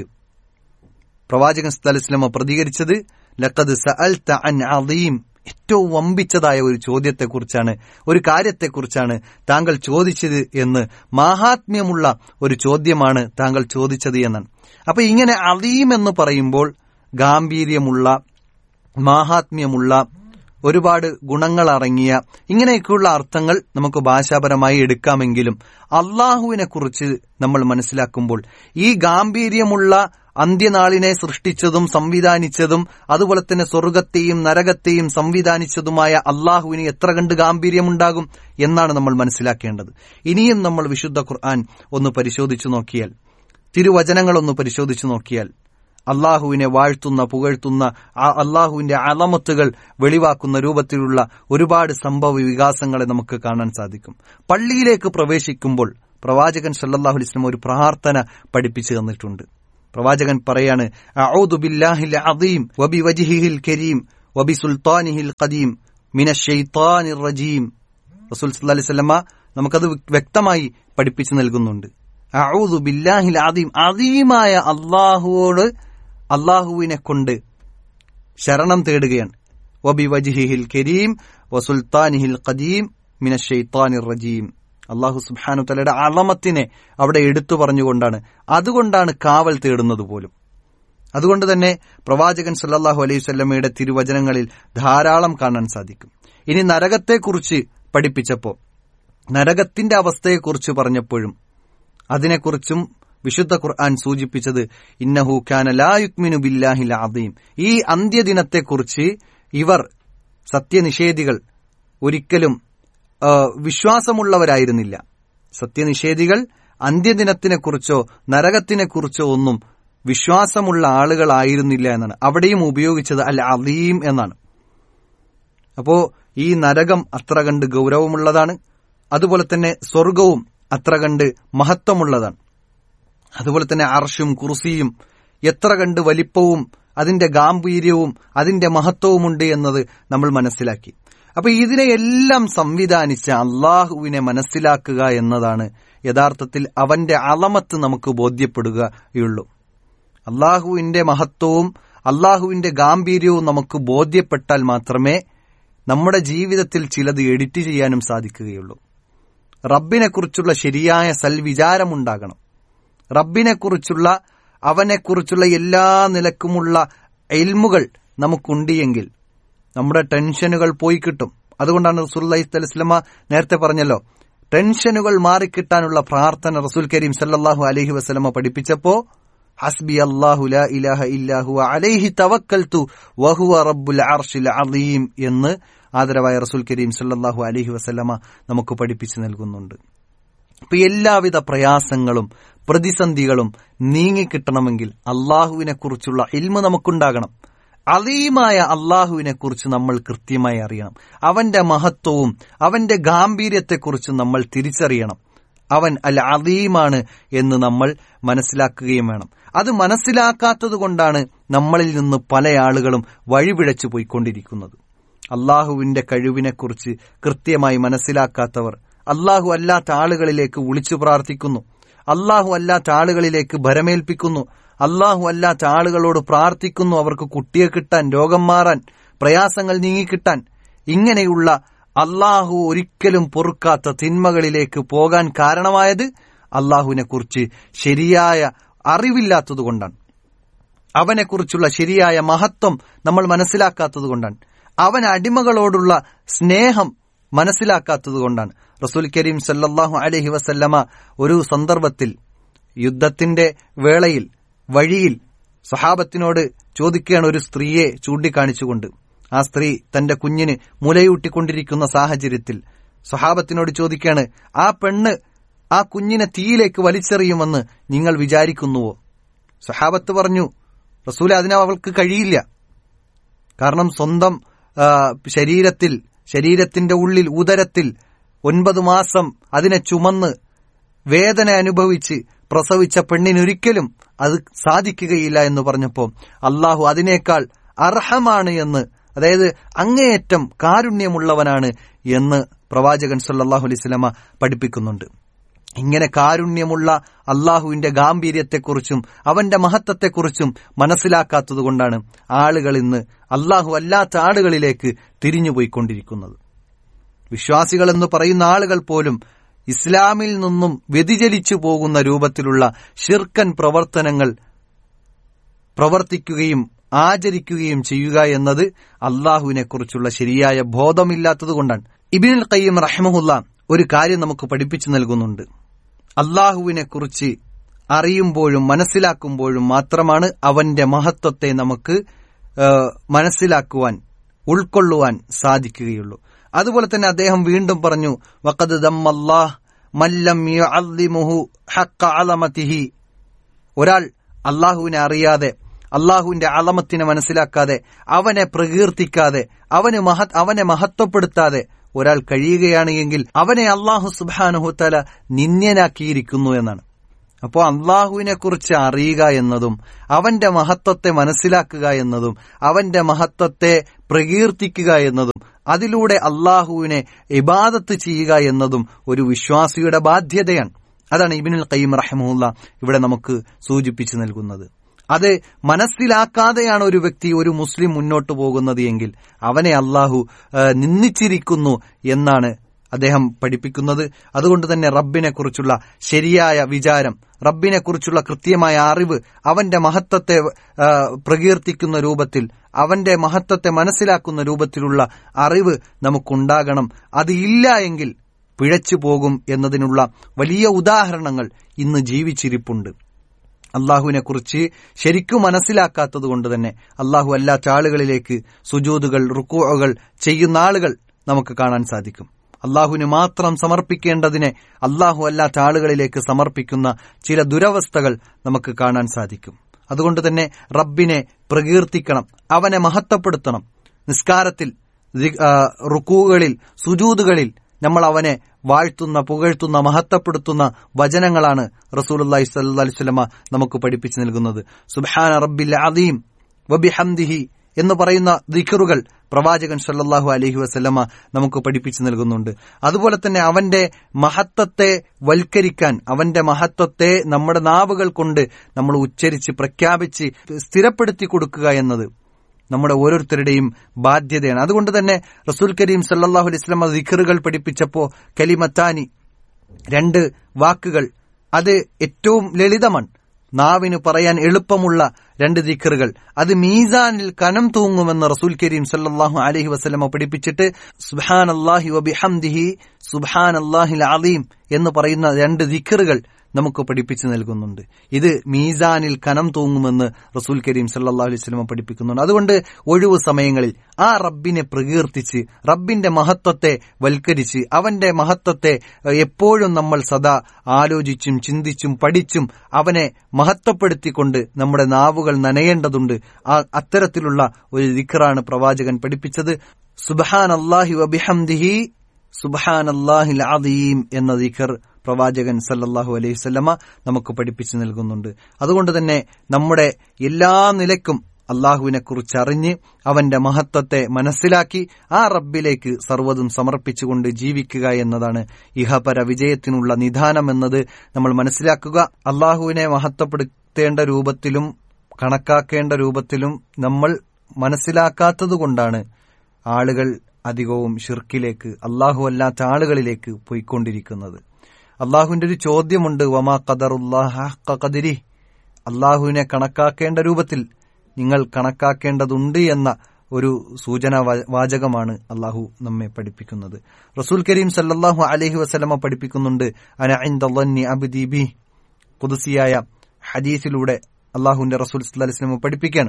പ്രവാചകൻ സല്ലല്ലാഹു അലൈഹി വസല്ലമ പ്രതികരിച്ചത് ലഖദ് സഅൽത അൻ അദീം, ഏറ്റവും വമ്പിച്ചതായ ഒരു ചോദ്യത്തെക്കുറിച്ചാണ്, ഒരു കാര്യത്തെക്കുറിച്ചാണ് താങ്കൾ ചോദിച്ചത് എന്ന്, മാഹാത്മ്യമുള്ള ഒരു ചോദ്യമാണ് താങ്കൾ ചോദിച്ചത് എന്നാണ്. അപ്പൊ ഇങ്ങനെ അദീം എന്ന് പറയുമ്പോൾ ഗാംഭീര്യമുള്ള, മാഹാത്മ്യമുള്ള, ഒരുപാട് ഗുണങ്ങൾ അടങ്ങിയ ഇങ്ങനെയൊക്കെയുള്ള അർത്ഥങ്ങൾ നമുക്ക് ഭാഷാപരമായി എടുക്കാമെങ്കിലും അള്ളാഹുവിനെ കുറിച്ച് നമ്മൾ മനസ്സിലാക്കുമ്പോൾ ഈ ഗാംഭീര്യമുള്ള അന്ത്യനാളിനെ സൃഷ്ടിച്ചതും സംവിധാനിച്ചതും അതുപോലെ തന്നെ സ്വർഗത്തെയും നരകത്തെയും സംവിധാനിച്ചതുമായ അള്ളാഹുവിന് എത്ര കണ്ട് ഗാംഭീര്യമുണ്ടാകും എന്നാണ് നമ്മൾ മനസ്സിലാക്കേണ്ടത്. ഇനിയും നമ്മൾ വിശുദ്ധ ഖുർആൻ ഒന്ന് പരിശോധിച്ചു നോക്കിയാൽ, തിരുവചനങ്ങളൊന്ന് പരിശോധിച്ചു നോക്കിയാൽ അള്ളാഹുവിനെ വാഴ്ത്തുന്ന, പുകഴ്ത്തുന്ന, അള്ളാഹുവിന്റെ അളമത്തുകൾ വെളിവാക്കുന്ന രൂപത്തിലുള്ള ഒരുപാട് സംഭവ വികാസങ്ങളെ നമുക്ക് കാണാൻ സാധിക്കും. പള്ളിയിലേക്ക് പ്രവേശിക്കുമ്പോൾ പ്രവാചകൻ സല്ലല്ലാഹു അലൈഹി വസല്ലം ഒരു പ്രാർത്ഥന പഠിപ്പിച്ചു തന്നിട്ടുണ്ട്. പ്രവാചകൻ പറയാണ് അഊദു ബില്ലാഹിൽ അദീം വബിവജ്ഹിഹിൽ കരീം വബിസുൽത്താനിഹിൽ ഖദീം മിനശ്ശൈത്താനിർ റജീം. റസൂൽ സല്ലല്ലാഹു അലൈഹി വസല്ലമ നമുക്കത് വ്യക്തമായി പഠിപ്പിച്ചു നൽകുന്നുണ്ട്. അഊദു ബില്ലാഹിൽ അദീം, അദീമായ അല്ലാഹുവിനെ കൊണ്ട് ശരണം തേടുകയാണ്. വബിവജ്ഹിഹിൽ കരീം വസുൽത്താനിഹിൽ ഖദീം മിനശ്ശൈത്താനിർ റജീം. അല്ലാഹു സുബ്ഹാനഹു വ തആലയുടെ അളമത്തിനെ അവിടെ എടുത്തു പറഞ്ഞുകൊണ്ടാണ്, അതുകൊണ്ടാണ് കാവൽ തേടുന്നത് പോലും. അതുകൊണ്ട് തന്നെ പ്രവാചകൻ സല്ലല്ലാഹു അലൈഹി വസല്ലമയുടെ തിരുവചനങ്ങളിൽ ധാരാളം കാണാൻ സാധിക്കും. ഇനി നരകത്തെക്കുറിച്ച് പഠിപ്പിച്ചപ്പോൾ, നരകത്തിന്റെ അവസ്ഥയെക്കുറിച്ച് പറഞ്ഞപ്പോഴും അതിനെക്കുറിച്ചും വിശുദ്ധ ഖുർആൻ സൂചിപ്പിച്ചത് ഇന്നഹു കാന ലാ യുക്മിനു ബില്ലാഹിൽ അദീം. ഈ അന്ത്യദിനത്തെക്കുറിച്ച് ഇവർ സത്യനിഷേധികൾ ഒരിക്കലും വിശ്വാസമുള്ളവരായിരുന്നില്ല. സത്യനിഷേധികൾ അന്ത്യദിനത്തിനെക്കുറിച്ചോ നരകത്തിനെക്കുറിച്ചോ ഒന്നും വിശ്വാസമുള്ള ആളുകളായിരുന്നില്ല എന്നാണ്. അവിടെയും ഉപയോഗിച്ചത് അൽ അദീം എന്നാണ്. അപ്പോ ഈ നരകം അത്ര കണ്ട് ഗൗരവമുള്ളതാണ്. അതുപോലെ തന്നെ സ്വർഗവും അത്ര കണ്ട് മഹത്വമുള്ളതാണ്. അതുപോലെ തന്നെ അർശും കുർസിയും എത്ര കണ്ട് വലിപ്പവും അതിന്റെ ഗാംഭീര്യവും അതിന്റെ മഹത്വവുമുണ്ട് എന്നത് നമ്മൾ മനസ്സിലാക്കി. അപ്പൊ ഇതിനെയെല്ലാം സംവിധാനിച്ച അള്ളാഹുവിനെ മനസ്സിലാക്കുക എന്നതാണ് യഥാർത്ഥത്തിൽ അവന്റെ അളമത്ത് നമുക്ക് ബോധ്യപ്പെടുകയുള്ളൂ. അള്ളാഹുവിന്റെ മഹത്വവും അള്ളാഹുവിന്റെ ഗാംഭീര്യവും നമുക്ക് ബോധ്യപ്പെട്ടാൽ മാത്രമേ നമ്മുടെ ജീവിതത്തിൽ ചിലത് എഡിറ്റ് ചെയ്യാനും സാധിക്കുകയുള്ളൂ. റബ്ബിനെക്കുറിച്ചുള്ള ശരിയായ സൽവിചാരമുണ്ടാകണം. റബ്ബിനെക്കുറിച്ചുള്ള അവനെക്കുറിച്ചുള്ള എല്ലാ നിലക്കുമുള്ള ഇൽമുകൾ നമുക്കുണ്ടെങ്കിൽ നമ്മുടെ ടെൻഷനുകൾ പോയി കിട്ടും. അതുകൊണ്ടാണ് റസൂലുള്ളാഹി സ്വല്ലല്ലാഹു അലൈഹി വസല്ലമ നേരത്തെ പറഞ്ഞല്ലോ, ടെൻഷനുകൾ മാറിക്കിട്ടാനുള്ള പ്രാർത്ഥന റസൂൽ കരീം സല്ലല്ലാഹു അലൈഹി വസല്ലമ പഠിപ്പിച്ചപ്പോ ഹസ്ബി അല്ലാഹു ലാ ഇലാഹ ഇല്ലാ ഹുവ അലൈഹി തവക്കൽതു വഹുവ റബ്ബുൽ അർശിൽ അദീം എന്ന് ആദരവായ റസൂൽ കരീം സല്ലല്ലാഹു അലൈഹി വസല്ലമ നമുക്ക് പഠിപ്പിച്ചു നൽകുന്നുണ്ട്. അപ്പൊ എല്ലാവിധ പ്രയാസങ്ങളും പ്രതിസന്ധികളും നീങ്ങിക്കിട്ടണമെങ്കിൽ അള്ളാഹുവിനെ കുറിച്ചുള്ള ഇൽമ് നമുക്കുണ്ടാകണം. അലീമായ അള്ളാഹുവിനെ കുറിച്ച് നമ്മൾ കൃത്യമായി അറിയണം. അവന്റെ മഹത്വവും അവന്റെ ഗാംഭീര്യത്തെക്കുറിച്ച് നമ്മൾ തിരിച്ചറിയണം. അവൻ അൽ അലീമാണ് എന്ന് നമ്മൾ മനസ്സിലാക്കുകയും വേണം. അത് മനസ്സിലാക്കാത്തത് കൊണ്ടാണ് നമ്മളിൽ നിന്ന് പല ആളുകളും വഴിപിഴച്ചു പോയിക്കൊണ്ടിരിക്കുന്നത്. അള്ളാഹുവിന്റെ കഴിവിനെക്കുറിച്ച് കൃത്യമായി മനസ്സിലാക്കാത്തവർ അള്ളാഹു അല്ലാത്ത ആളുകളിലേക്ക് വിളിച്ചു പ്രാർത്ഥിക്കുന്നു, അള്ളാഹു അല്ലാത്ത ആളുകളിലേക്ക് ഭരമേൽപ്പിക്കുന്നു, അള്ളാഹു അല്ലാത്ത ആളുകളോട് പ്രാർത്ഥിക്കുന്നു അവർക്ക് കുട്ടിയെ കിട്ടാൻ, രോഗം മാറാൻ, പ്രയാസങ്ങൾ നീങ്ങിക്കിട്ടാൻ. ഇങ്ങനെയുള്ള അള്ളാഹു ഒരിക്കലും പൊറുക്കാത്ത തിന്മകളിലേക്ക് പോകാൻ കാരണമായത് അള്ളാഹുവിനെ കുറിച്ച് ശരിയായ അറിവില്ലാത്തതുകൊണ്ടാണ്. അവനെക്കുറിച്ചുള്ള ശരിയായ മഹത്വം നമ്മൾ മനസ്സിലാക്കാത്തതുകൊണ്ടാണ്. അവൻ അടിമകളോടുള്ള സ്നേഹം മനസ്സിലാക്കാത്തതുകൊണ്ടാണ്. റസൂൽ കരീം സല്ലല്ലാഹു അലൈഹി വസല്ലമ ഒരു സന്ദർഭത്തിൽ യുദ്ധത്തിന്റെ വേളയിൽ വഴിയിൽ സഹാബത്തിനോട് ചോദിക്കുകയാണ്, ഒരു സ്ത്രീയെ ചൂണ്ടിക്കാണിച്ചുകൊണ്ട്. ആ സ്ത്രീ തന്റെ കുഞ്ഞിന് മുലയൂട്ടിക്കൊണ്ടിരിക്കുന്ന സാഹചര്യത്തിൽ സഹാബത്തിനോട് ചോദിക്കുകയാണ്, ആ പെണ്ണ് ആ കുഞ്ഞിനെ തീയിലേക്ക് വലിച്ചെറിയുമെന്ന് നിങ്ങൾ വിചാരിക്കുന്നുവോ? സഹാബത്ത് പറഞ്ഞു, റസൂലെ, അതിന് അവൾക്ക് കഴിയില്ല. കാരണം സ്വന്തം ശരീരത്തിന്റെ ഉള്ളിൽ ഉദരത്തിൽ 9 മാസം അതിനെ ചുമന്ന് വേദന അനുഭവിച്ച് പ്രസവിച്ച പെണ്ണിനൊരിക്കലും അത് സാധിക്കുകയില്ല എന്ന് പറഞ്ഞപ്പോൾ അള്ളാഹു അതിനേക്കാൾ അർഹമാണ് എന്ന്, അതായത് അങ്ങേയറ്റം കാരുണ്യമുള്ളവനാണ് എന്ന് പ്രവാചകൻ സല്ലല്ലാഹു അലൈഹി വസല്ലമ പഠിപ്പിക്കുന്നുണ്ട്. ഇങ്ങനെ കാരുണ്യമുള്ള അള്ളാഹുവിന്റെ ഗാംഭീര്യത്തെക്കുറിച്ചും അവന്റെ മഹത്വത്തെക്കുറിച്ചും മനസ്സിലാക്കാത്തതുകൊണ്ടാണ് ആളുകൾ ഇന്ന് അള്ളാഹു അല്ലാത്ത ആളുകളിലേക്ക് തിരിഞ്ഞുപോയിക്കൊണ്ടിരിക്കുന്നത്. വിശ്വാസികൾ എന്ന് പറയുന്ന ആളുകൾ പോലും ഇസ്ലാമിൽ നിന്നും വ്യതിചലിച്ചു പോകുന്ന രൂപത്തിലുള്ള ശിർക്കൻ പ്രവർത്തനങ്ങൾ പ്രവർത്തിക്കുകയും ആചരിക്കുകയും ചെയ്യുക എന്നത് അള്ളാഹുവിനെ കുറിച്ചുള്ള ശരിയായ ബോധമില്ലാത്തതുകൊണ്ടാണ്. ഇബ്നുൽ ഖയ്യിം റഹിമഹുല്ലാ ഒരു കാര്യം നമുക്ക് പഠിപ്പിച്ചു നൽകുന്നുണ്ട്. അള്ളാഹുവിനെ കുറിച്ച് അറിയുമ്പോഴും മനസ്സിലാക്കുമ്പോഴും മാത്രമാണ് അവന്റെ മഹത്വത്തെ നമുക്ക് മനസ്സിലാക്കുവാൻ, ഉൾക്കൊള്ളുവാൻ സാധിക്കുകയുള്ളൂ. അതുപോലെ തന്നെ അദ്ദേഹം വീണ്ടും പറഞ്ഞു, വഖദ് ദമ്മല്ലാഹ് മല്ലം യുഅദ്ദിമുഹു ഹഖ്ഖ അളമതിഹി. ഒരാൾ അള്ളാഹുവിനെ അറിയാതെ, അള്ളാഹുവിന്റെ അളമത്തിനെ മനസ്സിലാക്കാതെ, അവനെ പ്രകീർത്തിക്കാതെ, അവനെ മഹത്വപ്പെടുത്താതെ ഒരാൾ കഴിയുകയാണ് എങ്കിൽ അവനെ അള്ളാഹു സുബ്ഹാനഹു തആല നിന്ദ്യനാക്കിയിരിക്കുന്നു എന്നാണ്. അപ്പോൾ അള്ളാഹുവിനെ കുറിച്ച് അറിയുക എന്നതും അവന്റെ മഹത്വത്തെ മനസ്സിലാക്കുക എന്നതും അവന്റെ മഹത്വത്തെ പ്രകീർത്തിക്കുക എന്നതും അതിലൂടെ അള്ളാഹുവിനെ ഇബാദത്ത് ചെയ്യുക എന്നതും ഒരു വിശ്വാസിയുടെ ബാധ്യതയാണ്. അതാണ് ഇബ്നുൽ ഖയ്യിം റഹിമഹുല്ലാ ഇവിടെ നമുക്ക് സൂചിപ്പിച്ചു നൽകുന്നത്. അത് മനസ്സിലാക്കാതെയാണ് ഒരു വ്യക്തി, ഒരു മുസ്ലിം മുന്നോട്ട് പോകുന്നത് എങ്കിൽ അവനെ അള്ളാഹു നിന്ദിച്ചിരിക്കുന്നു എന്നാണ് അദ്ദേഹം പഠിപ്പിക്കുന്നത്. അതുകൊണ്ട് തന്നെ റബ്ബിനെ കുറിച്ചുള്ള ശരിയായ വിചാരം, റബ്ബിനെ കുറിച്ചുള്ള കൃത്യമായ അറിവ്, അവന്റെ മഹത്വത്തെ പ്രകീർത്തിക്കുന്ന രൂപത്തിൽ, അവന്റെ മഹത്വത്തെ മനസ്സിലാക്കുന്ന രൂപത്തിലുള്ള അറിവ് നമുക്കുണ്ടാകണം. അത് ഇല്ല എങ്കിൽ പിഴച്ചു പോകും എന്നതിനുള്ള വലിയ ഉദാഹരണങ്ങൾ ഇന്ന് ജീവിച്ചിരിപ്പുണ്ട്. അള്ളാഹുവിനെ കുറിച്ച് ശരിക്കും മനസ്സിലാക്കാത്തത് കൊണ്ട് തന്നെ അള്ളാഹു അല്ലാത്ത ആളുകളിലേക്ക് സുജൂദുകൾ, റുക്കൂഉകൾ ചെയ്യുന്ന ആളുകൾ നമുക്ക് കാണാൻ സാധിക്കും. അള്ളാഹുവിന് മാത്രം സമർപ്പിക്കേണ്ടതിനെ അള്ളാഹു അല്ലാത്ത ആളുകളിലേക്ക് സമർപ്പിക്കുന്ന ചില ദുരവസ്ഥകൾ നമുക്ക് കാണാൻ സാധിക്കും. അതുകൊണ്ട് തന്നെ റബ്ബിനെ പ്രകീർത്തിക്കണം, അവനെ മഹത്വപ്പെടുത്തണം. നിസ്കാരത്തിൽ, റുക്കൂകളിൽ, സുജൂദുകളിൽ നമ്മൾ അവനെ വാഴ്ത്തുന്ന, പുകഴ്ത്തുന്ന, മഹത്വപ്പെടുത്തുന്ന വചനങ്ങളാണ് റസൂലുള്ളാഹി സ്വല്ലല്ലാഹു അലൈഹി വസല്ലമ നമുക്ക് പഠിപ്പിച്ചു നൽകുന്നത്. സുബ്ഹാന റബ്ബിൽ അദീം വബിഹംദിഹി എന്ന് പറയുന്ന ദിക്റുകൾ പ്രവാചകൻ സല്ലല്ലാഹു അലൈഹി വസല്ലമ നമുക്ക് പഠിപ്പിച്ചു നൽകുന്നുണ്ട്. അതുപോലെ തന്നെ അവന്റെ മഹത്വത്തെ വൽക്കരിക്കാൻ, അവന്റെ മഹത്വത്തെ നമ്മുടെ നാവുകൾ കൊണ്ട് നമ്മൾ ഉച്ചരിച്ച് പ്രഖ്യാപിച്ച് സ്ഥിരപ്പെടുത്തി കൊടുക്കുക എന്നത് നമ്മുടെ ഓരോരുത്തരുടെയും ബാധ്യതയാണ്. അതുകൊണ്ട് തന്നെ റസൂൽ കരീം സല്ലല്ലാഹു അലൈഹി വസല്ലമ ദിക്റുകൾ പഠിപ്പിച്ചപ്പോ കലിമത്താനി, 2 വാക്കുകൾ, അത് ഏറ്റവും ലളിതമാണ്, നാവിന് പറയാൻ എളുപ്പമുള്ള 2 ദിക്റുകൾ, അത് മീസാനിൽ കനം തൂങ്ങുമെന്ന് റസൂൽ കരീം സല്ലല്ലാഹു അലൈഹി വസല്ലമ പഠിപ്പിച്ചിട്ട് സുബ്ഹാനല്ലാഹി വബിഹംദിഹി സുബ്ഹാനല്ലാഹിൽ അദീം എന്ന് പറയുന്ന 2 ദിക്റുകൾ നമുക്ക് പഠിപ്പിച്ചു നൽകുന്നുണ്ട്. ഇത് മീസാനിൽ കനം തൂങ്ങുമെന്ന് റസൂൽ കരീം സല്ലല്ലാഹു അലൈഹി വസല്ലമ പഠിപ്പിക്കുന്നുണ്ട്. അതുകൊണ്ട് ഒഴിവു സമയങ്ങളിൽ ആ റബ്ബിനെ പ്രകീർത്തിച്ച്, റബ്ബിന്റെ മഹത്വത്തെ വൽക്കരിച്ച്, അവന്റെ മഹത്വത്തെ എപ്പോഴും നമ്മൾ സദാ ആലോചിച്ചും ചിന്തിച്ചും പഠിച്ചും അവനെ മഹത്വപ്പെടുത്തിക്കൊണ്ട് നമ്മുടെ നാവുകൾ നനയേണ്ടതുണ്ട്. അത്തരത്തിലുള്ള ഒരു ദിക്റാണ് പ്രവാചകൻ പഠിപ്പിച്ചത്. സുബ്ഹാനല്ലാഹി വബിഹംദിഹി സുബ്ഹാനല്ലാഹിൽ അദീം എന്ന ദിക്ർ പ്രവാചകൻ സല്ലല്ലാഹു അലൈഹി വസല്ലമ നമുക്ക് പഠിപ്പിച്ചു നൽകുന്നുണ്ട്. അതുകൊണ്ട് തന്നെ നമ്മുടെ എല്ലാ നിലയ്ക്കും അള്ളാഹുവിനെ കുറിച്ച് അറിഞ്ഞ് അവന്റെ മഹത്വത്തെ മനസ്സിലാക്കി ആ റബ്ബിലേക്ക് സർവ്വതും സമർപ്പിച്ചുകൊണ്ട് ജീവിക്കുക എന്നതാണ് ഇഹപര വിജയത്തിനുള്ള നിദാനം എന്നത് നമ്മൾ മനസ്സിലാക്കുക. അള്ളാഹുവിനെ മഹത്വപ്പെടുത്തേണ്ട രൂപത്തിലും കണക്കാക്കേണ്ട രൂപത്തിലും നമ്മൾ മനസ്സിലാക്കാത്തതുകൊണ്ടാണ് ആളുകൾ അധികവും ഷിർക്കിലേക്ക്, അള്ളാഹു അല്ലാത്ത ആളുകളിലേക്ക് പോയിക്കൊണ്ടിരിക്കുന്നത്. അള്ളാഹുവിന്റെ ഒരു ചോദ്യമുണ്ട്, വമാ ഖദറുല്ലാഹ ഹഖ്ഖ ഖദരിഹി, അള്ളാഹുവിനെ കണക്കാക്കേണ്ട രൂപത്തിൽ നിങ്ങൾ കണക്കാക്കേണ്ടതുണ്ട് എന്ന ഒരു സൂചനാ വാചകമാണ് അള്ളാഹു നമ്മെ പഠിപ്പിക്കുന്നത്. റസൂൽ കരീം സല്ലല്ലാഹു അലൈഹി വസല്ലമ പഠിപ്പിക്കുന്നുണ്ട്, അന ഇൻദ ളന്നി അബ്ദി ബി, ഖുദ്സിയായ ഹദീസിലൂടെ അള്ളാഹുവിന്റെ റസൂൽ സല്ലല്ലാഹു അലൈഹി വസല്ലമ പഠിപ്പിക്കുകയാണ്,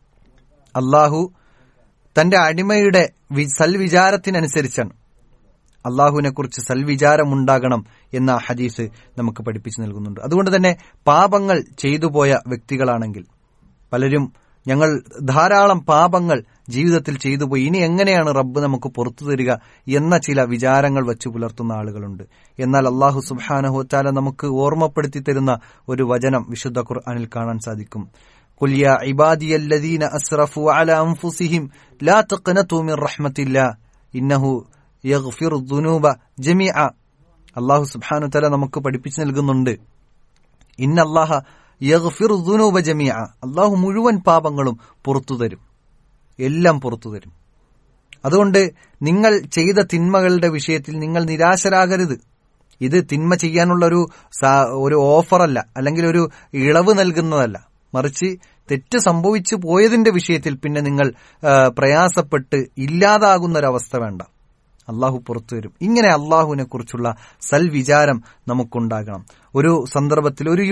അള്ളാഹു തന്റെ അടിമയുടെ സൽവിചാരത്തിനനുസരിച്ചാണ്, അള്ളാഹുവിനെ കുറിച്ച് സൽവിചാരമുണ്ടാകണം എന്ന ഹദീസ് നമുക്ക് പഠിപ്പിച്ചു നൽകുന്നുണ്ട്. അതുകൊണ്ട് തന്നെ പാപങ്ങൾ ചെയ്തു പോയ വ്യക്തികളാണെങ്കിൽ പലരും, ഞങ്ങൾ ധാരാളം പാപങ്ങൾ ജീവിതത്തിൽ ചെയ്തു പോയി, ഇനി എങ്ങനെയാണ് റബ്ബ് നമുക്ക് പുറത്തു തരിക എന്ന ചില വിചാരങ്ങൾ വച്ചു പുലർത്തുന്ന ആളുകളുണ്ട്. എന്നാൽ അള്ളാഹു സുബ്ഹാനഹു വ തആല നമുക്ക് ഓർമ്മപ്പെടുത്തി തരുന്ന ഒരു വചനം വിശുദ്ധ ഖുർആനിൽ കാണാൻ സാധിക്കും. ഖുൽ യാ ഇബാദിയല്ലദീന അസ്റഫു അലാ അൻഫുസിഹിം ലാ തഖ്നതു മിർ റഹ്മത്തില്ലാഹ് ഇന്നഹു യഗ്ഫിറു ദുനൂബ ജമീഅ. അല്ലാഹു സുബ്ഹാനഹു വ തആല നമുക്ക് പഠിപ്പിച്ചു നൽകുന്നുണ്ട്, ഇന്നല്ലാഹ യഗ്ഫിറു ദുനൂബ ജമീഅ, അല്ലാഹു മുഴുവൻ പാപങ്ങളും പുറത്തു തരും, എല്ലാം പുറത്തു തരും. അതുകൊണ്ട് നിങ്ങൾ ചെയ്ത തിന്മകളുടെ വിഷയത്തിൽ നിങ്ങൾ നിരാശരാകരുത്. ഇത് തിന്മ ചെയ്യാനുള്ള ഒരു ഓഫറല്ല, അല്ലെങ്കിൽ ഒരു ഇളവ് നൽകുന്നതല്ല. മറിച്ച് തെറ്റ് സംഭവിച്ചു പോയതിന്റെ വിഷയത്തിൽ പിന്നെ നിങ്ങൾ പ്രയാസപ്പെട്ട് ഇല്ലാതാകുന്നൊരവസ്ഥ വേണ്ട, അള്ളാഹു പുറത്തു വരും. ഇങ്ങനെ അള്ളാഹുവിനെ കുറിച്ചുള്ള സൽവിചാരം നമുക്കുണ്ടാകണം. ഒരു സന്ദർഭത്തിൽ ഒരു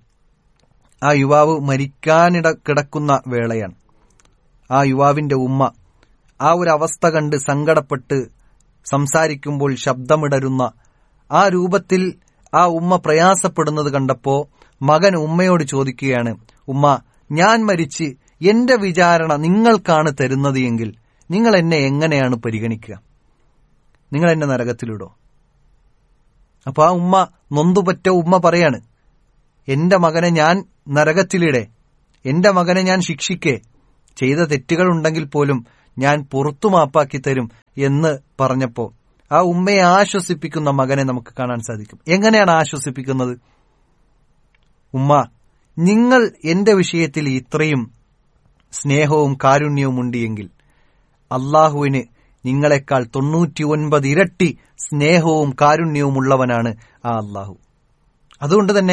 യുവാവ് കിടക്കുന്ന വേളയാണ്. ആ യുവാവിന്റെ ഉമ്മ ആ ഒരു അവസ്ഥ കണ്ട് സങ്കടപ്പെട്ട് സംസാരിക്കുമ്പോൾ ശബ്ദമിടരുന്ന ആ രൂപത്തിൽ ആ ഉമ്മ പ്രയാസപ്പെടുന്നത് കണ്ടപ്പോ മകൻ ഉമ്മയോട് ചോദിക്കുകയാണ്, ഉമ്മ, ഞാൻ മരിച്ച് എന്റെ വിചാരണ നിങ്ങൾക്കാണ് തരുന്നത് എങ്കിൽ നിങ്ങൾ എന്നെ എങ്ങനെയാണ് പരിഗണിക്കുക? നിങ്ങൾ എന്നെ നരകത്തിലിടോ? അപ്പൊ ആ ഉമ്മ, നൊന്തുപറ്റ ഉമ്മ പറയാണ്, എന്റെ മകനെ ഞാൻ നരകത്തിലിടെ, എന്റെ മകനെ ഞാൻ ശിക്ഷിക്കേ, ചെയ്ത തെറ്റുകൾ ഉണ്ടെങ്കിൽ പോലും ഞാൻ പുറത്തു മാപ്പാക്കി തരും എന്ന് പറഞ്ഞപ്പോ ആ ഉമ്മയെ ആശ്വസിപ്പിക്കുന്ന മകനെ നമുക്ക് കാണാൻ സാധിക്കും. എങ്ങനെയാണ് ആശ്വസിപ്പിക്കുന്നത്? ഉമ്മ, നിങ്ങൾ എന്റെ വിഷയത്തിൽ ഇത്രയും സ്നേഹവും കാരുണ്യവും ഉണ്ട് എങ്കിൽ അള്ളാഹുവിന് നിങ്ങളെക്കാൾ 99 ഇരട്ടി സ്നേഹവും കാരുണ്യവും ഉള്ളവനാണ് ആ അള്ളാഹു. അതുകൊണ്ട് തന്നെ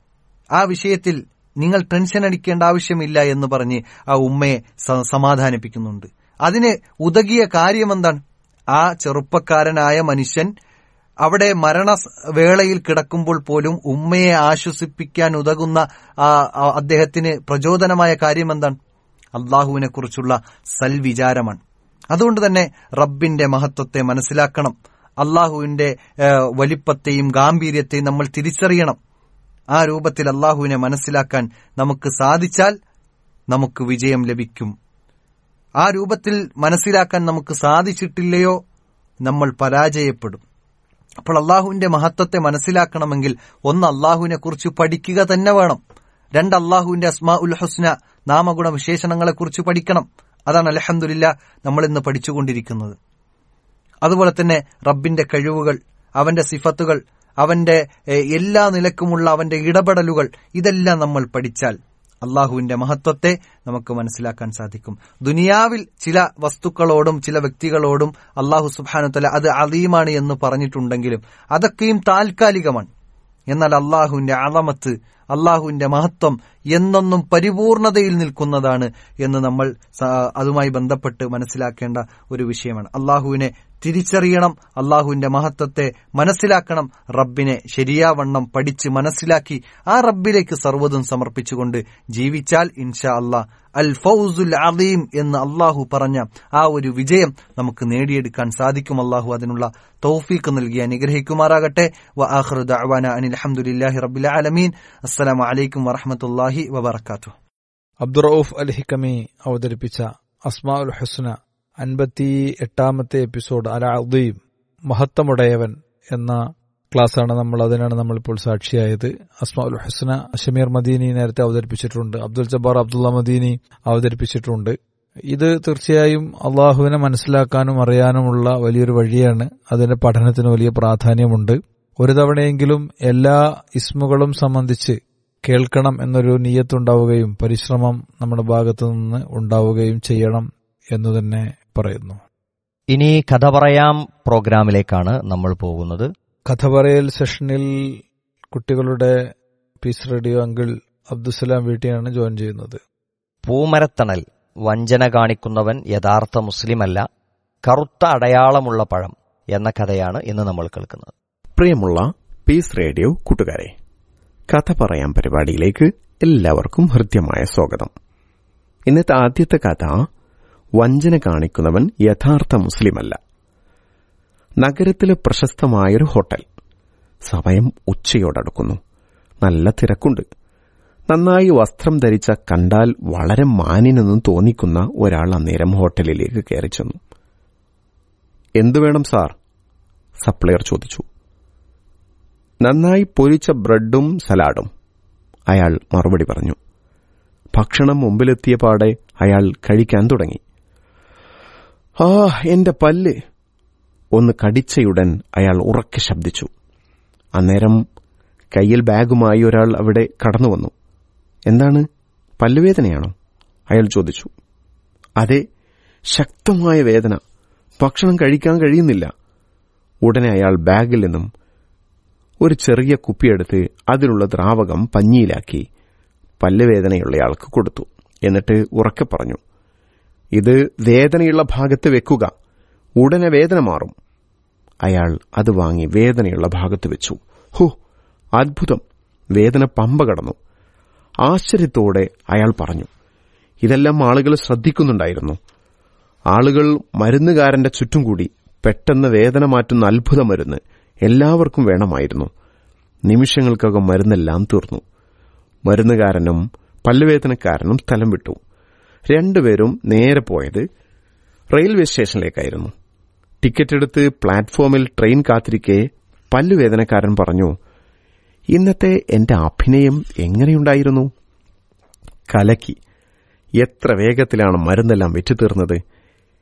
ആ വിഷയത്തിൽ നിങ്ങൾ ടെൻഷൻ അടിക്കേണ്ട ആവശ്യമില്ല എന്ന് പറഞ്ഞ് ആ ഉമ്മയെ സമാധാനിപ്പിക്കുന്നുണ്ട്. അതിന് ഉതകിയ കാര്യമെന്താണ്? ആ ചെറുപ്പക്കാരനായ മനുഷ്യൻ അവിടെ മരണവേളയിൽ കിടക്കുമ്പോൾ പോലും ഉമ്മയെ ആശ്വസിപ്പിക്കാൻ ഉതകുന്ന അദ്ദേഹത്തിന് പ്രചോദനമായ കാര്യമെന്താണ്? അള്ളാഹുവിനെ കുറിച്ചുള്ള സൽവിചാരമാണ്. അതുകൊണ്ട് തന്നെ റബ്ബിന്റെ മഹത്വത്തെ മനസ്സിലാക്കണം. അള്ളാഹുവിന്റെ വലിപ്പത്തെയും ഗാംഭീര്യത്തെയും നമ്മൾ തിരിച്ചറിയണം. ആ രൂപത്തിൽ അള്ളാഹുവിനെ മനസ്സിലാക്കാൻ നമുക്ക് സാധിച്ചാൽ നമുക്ക് വിജയം ലഭിക്കും. ആ രൂപത്തിൽ മനസ്സിലാക്കാൻ നമുക്ക് സാധിച്ചിട്ടില്ലയോ നമ്മൾ പരാജയപ്പെടും. അപ്പോൾ അള്ളാഹുവിന്റെ മഹത്വത്തെ മനസ്സിലാക്കണമെങ്കിൽ ഒന്ന്, അള്ളാഹുവിനെ കുറിച്ച് പഠിക്കുക തന്നെ വേണം. രണ്ട്, അള്ളാഹുവിന്റെ അസ്മാഉൽ ഹുസ്ന നാമഗുണ വിശേഷണങ്ങളെക്കുറിച്ച് പഠിക്കണം. അതാണ് അൽഹംദുലില്ലാഹ് നമ്മൾ ഇന്ന് പഠിച്ചുകൊണ്ടിരിക്കുന്നത്. അതുപോലെ തന്നെ റബ്ബിന്റെ കഴിവുകൾ, അവന്റെ സിഫത്തുകൾ, അവന്റെ എല്ലാ നിലക്കുമുള്ള അവന്റെ ഇടപെടലുകൾ, ഇതെല്ലാം നമ്മൾ പഠിച്ചാൽ അള്ളാഹുവിന്റെ മഹത്വത്തെ നമുക്ക് മനസ്സിലാക്കാൻ സാധിക്കും. ദുനിയാവിൽ ചില വസ്തുക്കളോടും ചില വ്യക്തികളോടും അള്ളാഹു സുബ്ഹാനഹു വതആല അത് അദീമാണ് എന്ന് പറഞ്ഞിട്ടുണ്ടെങ്കിലും അതൊക്കെയും താൽക്കാലികമാണ്. എന്നാൽ അള്ളാഹുവിന്റെ അളമത്ത്, അള്ളാഹുവിന്റെ മഹത്വം എന്നെന്നും പരിപൂർണതയിൽ നിൽക്കുന്നതാണ് എന്ന് നമ്മൾ അതുമായി ബന്ധപ്പെട്ട് മനസ്സിലാക്കേണ്ട ഒരു വിഷയമാണ്. അള്ളാഹുവിനെ തിരിച്ചറിയണം, അള്ളാഹുവിന്റെ മഹത്വത്തെ മനസ്സിലാക്കണം. റബ്ബിനെ ശരിയാവണ്ണം പഠിച്ച് മനസ്സിലാക്കി ആ റബ്ബിലേക്ക് സർവ്വതും സമർപ്പിച്ചുകൊണ്ട് ജീവിച്ചാൽ ഇൻഷാ അല്ലാഹ് അൽ ഫൗസുൽ അദീം എന്ന് അള്ളാഹു പറഞ്ഞ ആ ഒരു വിജയം നമുക്ക് നേടിയെടുക്കാൻ സാധിക്കും. അള്ളാഹു അതിനുള്ള തൗഫീഖ് നൽകി അനുഗ്രഹിക്കുമാറാകട്ടെ. വ ആഖിറു ദഅവാന അനിൽ ഹംദുലില്ലാഹി റബ്ബിൽ ആലമീൻ. അസ്സലാമു അലൈക്കും വറഹ്മത്തുള്ളാഹി വബറകാതുഹു. അബ്ദുറഊഫ് അൽ ഹിക്കമി അവതരിപ്പിച്ച അസ്മാഉൽ ഹുസ്ന 58ാമത്തെ എപ്പിസോഡ് അൽ അദീം, മഹത്വമുടയവൻ എന്ന ക്ലാസ്സാണ് അതിനാണ് നമ്മളിപ്പോൾ സാക്ഷിയായത്. അസ്മാഉൽ ഹുസ്ന ഷമീർ മദീനി നേരത്തെ അവതരിപ്പിച്ചിട്ടുണ്ട്, അബ്ദുൽ ജബ്ബാർ അബ്ദുള്ള മദീനി അവതരിപ്പിച്ചിട്ടുണ്ട്. ഇത് തീർച്ചയായും അള്ളാഹുവിനെ മനസ്സിലാക്കാനും അറിയാനുമുള്ള വലിയൊരു വഴിയാണ്. അതിന്റെ പഠനത്തിന് വലിയ പ്രാധാന്യമുണ്ട്. ഒരു തവണയെങ്കിലും എല്ലാ ഇസ്മുകളും സംബന്ധിച്ച് കേൾക്കണം എന്നൊരു നിയ്യത്തുണ്ടാവുകയും പരിശ്രമം നമ്മുടെ ഭാഗത്തു നിന്ന് ഉണ്ടാവുകയും ചെയ്യണം എന്ന് തന്നെ പറയുന്നു. ഇനി കഥ പറയാം പ്രോഗ്രാമിലേക്കാണ് നമ്മൾ പോകുന്നത്. കഥ പറയൽ സെഷനിൽ കുട്ടികളുടെ piece radio uncle Abdussalam വീട്ടിയാണ് join ചെയ്യുന്നത്. പൂമരത്തണൽ, വഞ്ചന കാണിക്കുന്നവൻ യഥാർത്ഥ മുസ്ലിമല്ല, കറുത്ത അടയാളമുള്ള പഴം എന്ന കഥയാണ് ഇന്ന് നമ്മൾ കേൾക്കുന്നത്. പ്രിയമുള്ള പീസ് റേഡിയോ കൂട്ടുകാരെ, കഥ പറയാം പരിപാടിയിലേക്ക് എല്ലാവർക്കും ഹൃദ്യമായ സ്വാഗതം. ഇന്നത്തെ ആദ്യത്തെ കഥ, വഞ്ചന കാണിക്കുന്നവൻ യഥാർത്ഥ മുസ്ലിമല്ല. നഗരത്തിലെ പ്രശസ്തമായൊരു ഹോട്ടൽ. സമയം ഉച്ചയോടടുക്കുന്നു. നല്ല തിരക്കുണ്ട്. നന്നായി വസ്ത്രം ധരിച്ച, കണ്ടാൽ വളരെ മാന്യനെന്നും തോന്നിക്കുന്ന ഒരാൾ അന്നേരം ഹോട്ടലിലേക്ക് കയറി ചെന്നു. എന്തു വേണം സാർ? സപ്ലയർ ചോദിച്ചു. നന്നായി പൊരിച്ച ബ്രെഡും സലാഡും, അയാൾ മറുപടി പറഞ്ഞു. ഭക്ഷണം മുമ്പിലെത്തിയ പാടെ അയാൾ കഴിക്കാൻ തുടങ്ങി. ആ, എന്റെ പല്ല്! ഒന്ന് കടിച്ചയുടൻ അയാൾ ഉറക്കെ ശബ്ദിച്ചു. അന്നേരം കയ്യിൽ ബാഗുമായി ഒരാൾ അവിടെ കടന്നുവന്നു. എന്താണ്, പല്ലുവേദനയാണോ? അയാൾ ചോദിച്ചു. അതെ, ശക്തമായ വേദന, ഭക്ഷണം കഴിക്കാൻ കഴിയുന്നില്ല. ഉടനെ അയാൾ ബാഗിൽ നിന്നും ഒരു ചെറിയ കുപ്പിയെടുത്ത് അതിലുള്ള ദ്രാവകം പഞ്ഞിയിലാക്കി പല്ലുവേദനയുള്ളയാൾക്ക് കൊടുത്തു. എന്നിട്ട് ഉറക്കെ പറഞ്ഞു, ഇത് വേദനയുള്ള ഭാഗത്ത് വെക്കുക, ഉടനെ വേദന മാറും. അയാൾ അത് വാങ്ങി വേദനയുള്ള ഭാഗത്ത് വെച്ചു. ഹോ, അത്ഭുതം! വേദന പമ്പ കടന്നു. ആശ്ചര്യത്തോടെ അയാൾ പറഞ്ഞു, ഇതെല്ലാം ആളുകൾ ശ്രദ്ധിക്കുന്നുണ്ടായിരുന്നു. ആളുകൾ മരുന്നുകാരന്റെ ചുറ്റും കൂടി. പെട്ടെന്ന് വേദന മാറ്റുന്ന അത്ഭുത മരുന്ന് എല്ലാവർക്കും വേണമായിരുന്നു. നിമിഷങ്ങൾക്കകം മരുന്നെല്ലാം തീർന്നു. മരുന്നുകാരനും പല്ലുവേദനക്കാരനും സ്ഥലം വിട്ടു. രണ്ടുപേരും നേരെ പോയത് റെയിൽവേ സ്റ്റേഷനിലേക്കായിരുന്നു. ടിക്കറ്റ് എടുത്ത് പ്ലാറ്റ്ഫോമിൽ ട്രെയിൻ കാത്തിരിക്കെ പല്ലുവേദനക്കാരൻ പറഞ്ഞു, ഇന്നത്തെ എന്റെ അഭിനയം എങ്ങനെയുണ്ടായിരുന്നു? കലക്കി. എത്ര വേഗത്തിലാണ് മരുന്നെല്ലാം വിറ്റുതീർന്നത്.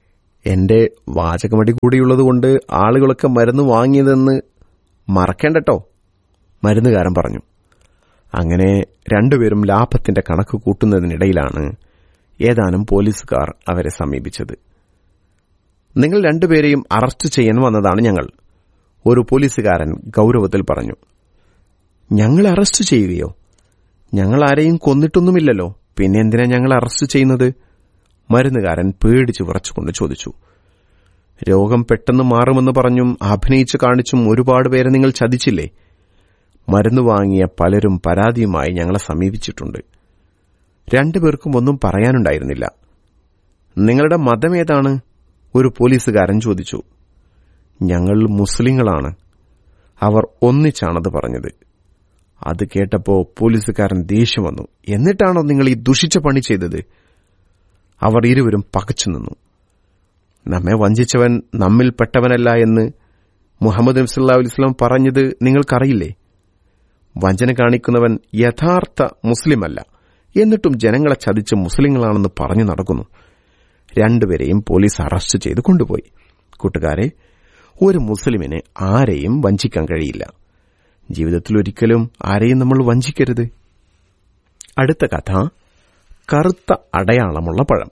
എന്റെ വാചകമടി കൂടിയുള്ളതുകൊണ്ട് ആളുകളൊക്കെ മരുന്ന് വാങ്ങിയതെന്ന് മറക്കേണ്ടട്ടോ, മരുന്നുകാരൻ പറഞ്ഞു. അങ്ങനെ രണ്ടുപേരും ലാഭത്തിന്റെ കണക്ക് കൂട്ടുന്നതിനിടയിലാണ് ഏതാനും പോലീസുകാർ അവരെ സമീപിച്ചത്. നിങ്ങൾ രണ്ടുപേരെയും അറസ്റ്റ് ചെയ്യാൻ വന്നതാണ് ഞങ്ങൾ, ഒരു പോലീസുകാരൻ ഗൌരവത്തിൽ പറഞ്ഞു. ഞങ്ങൾ അറസ്റ്റ് ചെയ്യുകയോ? ഞങ്ങൾ ആരെയും കൊന്നിട്ടൊന്നുമില്ലല്ലോ, പിന്നെ എന്തിനാ ഞങ്ങൾ അറസ്റ്റ് ചെയ്യുന്നത്? മരുന്നുകാരൻ പേടിച്ചു വിറച്ചുകൊണ്ട് ചോദിച്ചു. രോഗം പെട്ടെന്ന് മാറുമെന്ന് പറഞ്ഞും അഭിനയിച്ചു കാണിച്ചും ഒരുപാട് പേരെ നിങ്ങൾ ചതിച്ചില്ലേ? മരുന്ന് വാങ്ങിയ പലരും പരാതിയുമായി ഞങ്ങളെ സമീപിച്ചിട്ടുണ്ട്. രണ്ടുപേർക്കും ഒന്നും പറയാനുണ്ടായിരുന്നില്ല. നിങ്ങളുടെ മതമേതാണ്? ഒരു പോലീസുകാരൻ ചോദിച്ചു. ഞങ്ങൾ മുസ്ലിങ്ങളാണ്. അവർ ഒന്നിച്ചാണത് പറഞ്ഞത്. അത് കേട്ടപ്പോൾ പോലീസുകാരൻ ദേഷ്യം വന്നു. എന്നിട്ടാണോ നിങ്ങൾ ഈ ദുഷിച്ച പണി ചെയ്തത്? അവർ ഇരുവരും പകച്ചു നിന്നു. നമ്മെ വഞ്ചിച്ചവൻ നമ്മിൽപ്പെട്ടവനല്ല എന്ന് മുഹമ്മദ് നബി സല്ലല്ലാഹു അലൈഹി വസല്ലം പറഞ്ഞത് നിങ്ങൾക്കറിയില്ലേ? വഞ്ചന കാണിക്കുന്നവൻ യഥാർത്ഥ മുസ്ലിമല്ല, എന്നിട്ടും ജനങ്ങളെ ചതിച്ച് മുസ്ലിങ്ങളാണെന്ന് പറഞ്ഞു നടക്കുന്നു. രണ്ടുപേരെയും പോലീസ് അറസ്റ്റ് ചെയ്ത് കൊണ്ടുപോയി. കൂട്ടുകാരെ, ഒരു മുസ്ലിമിന് ആരെയും വഞ്ചിക്കാൻ കഴിയില്ല. ജീവിതത്തിൽ ഒരിക്കലും ആരെയും നമ്മൾ വഞ്ചിക്കരുത്. അടുത്ത കഥ, കറുത്ത അടയാളമുള്ള പഴം.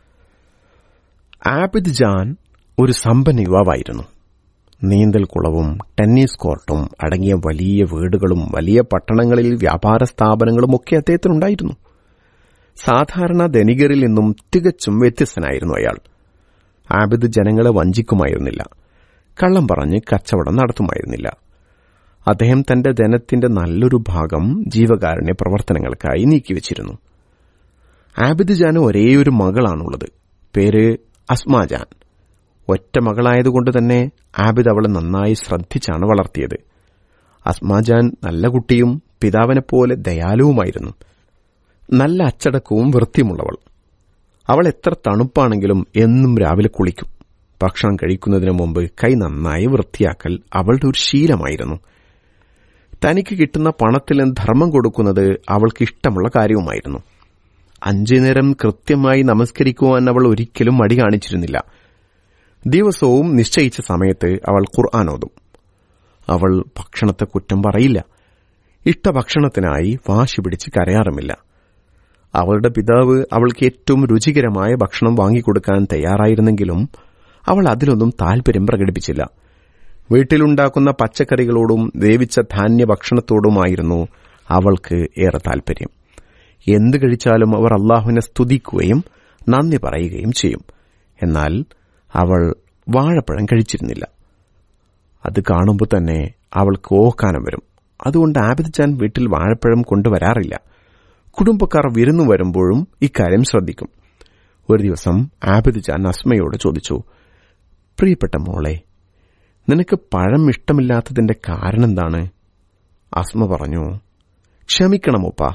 ആബിദ് ജാൻ ഒരു സമ്പന്ന യുവാവായിരുന്നു. നീന്തൽക്കുളവും ടെന്നീസ് കോർട്ടും അടങ്ങിയ വലിയ വീടുകളും വലിയ പട്ടണങ്ങളിൽ വ്യാപാര സ്ഥാപനങ്ങളും ഒക്കെ അദ്ദേഹത്തിനുണ്ടായിരുന്നു. സാധാരണ ധനികരിൽ നിന്നും തികച്ചും വ്യത്യസ്തനായിരുന്നു അയാൾ. ആബിദ് ജനങ്ങളെ വഞ്ചിക്കുമായിരുന്നില്ല, കള്ളം പറഞ്ഞ് കച്ചവടം നടത്തുമായിരുന്നില്ല. അദ്ദേഹം തന്റെ ധനത്തിന്റെ നല്ലൊരു ഭാഗം ജീവകാരുണ്യ പ്രവർത്തനങ്ങൾക്കായി നീക്കിവച്ചിരുന്നു. ആബിദ് ജാന് ഒരേയൊരു മകളാണുള്ളത്. പേര് അസ്മാ ജാൻ. ഒറ്റ മകളായതുകൊണ്ട് തന്നെ ആബിദ് അവളെ നന്നായി ശ്രദ്ധിച്ചാണ് വളർത്തിയത്. അസ്മാ ജാൻ നല്ല കുട്ടിയും പിതാവിനെപ്പോലെ ദയാലുവുമായിരുന്നു. നല്ല അച്ചടക്കവും വൃത്തിയുമുള്ളവൾ. അവൾ എത്ര തണുപ്പാണെങ്കിലും എന്നും രാവിലെ കുളിക്കും. ഭക്ഷണം കഴിക്കുന്നതിന് മുമ്പ് കൈ നന്നായി വൃത്തിയാക്കൽ അവളുടെ ഒരു ശീലമായിരുന്നു. തനിക്ക് കിട്ടുന്ന പണത്തിൽ നിന്ന് ധർമ്മം കൊടുക്കുന്നത് അവൾക്ക് ഇഷ്ടമുള്ള കാര്യവുമായിരുന്നു. 5 നേരം കൃത്യമായി നമസ്കരിക്കുവാൻ അവൾ ഒരിക്കലും മടി കാണിച്ചിരുന്നില്ല. ദിവസവും നിശ്ചയിച്ച സമയത്ത് അവൾ ഖുർആൻ ഓതും. അവൾ ഭക്ഷണത്തെ കുറ്റം പറയില്ല. ഇഷ്ടഭക്ഷണത്തിനായി വാശി പിടിച്ച് കരയാറുമില്ല. അവളുടെ പിതാവ് അവൾക്ക് ഏറ്റവും രുചികരമായ ഭക്ഷണം വാങ്ങിക്കൊടുക്കാൻ തയ്യാറായിരുന്നെങ്കിലും അവൾ അതിലൊന്നും താൽപര്യം പ്രകടിപ്പിച്ചില്ല. വീട്ടിലുണ്ടാക്കുന്ന പച്ചക്കറികളോടും വേവിച്ച ധാന്യഭക്ഷണത്തോടുമായിരുന്നു അവൾക്ക് ഏറെ താൽപര്യം. എന്ത് കഴിച്ചാലും അവർ അള്ളാഹുവിനെ സ്തുതിക്കുകയും നന്ദി പറയുകയും ചെയ്യും. എന്നാൽ അവൾ വാഴപ്പഴം കഴിച്ചിരുന്നില്ല. അത് കാണുമ്പോൾ തന്നെ അവൾക്ക് ഓക്കാനം വരും. അതുകൊണ്ട് ആബിദ് ജാൻ വീട്ടിൽ വാഴപ്പഴം കൊണ്ടുവരാറില്ല. കുടുംബക്കാർ വിരുന്നു വരുമ്പോഴും ഇക്കാര്യം ശ്രദ്ധിക്കും. ഒരു ദിവസം ആബിദ് ജാൻ അസ്മയോട് ചോദിച്ചു, പ്രിയപ്പെട്ട മോളെ, നിനക്ക് പഴം ഇഷ്ടമില്ലാത്തതിന്റെ കാരണം എന്താണ്? അസ്മ പറഞ്ഞു, ക്ഷമിക്കണമോപ്പാ,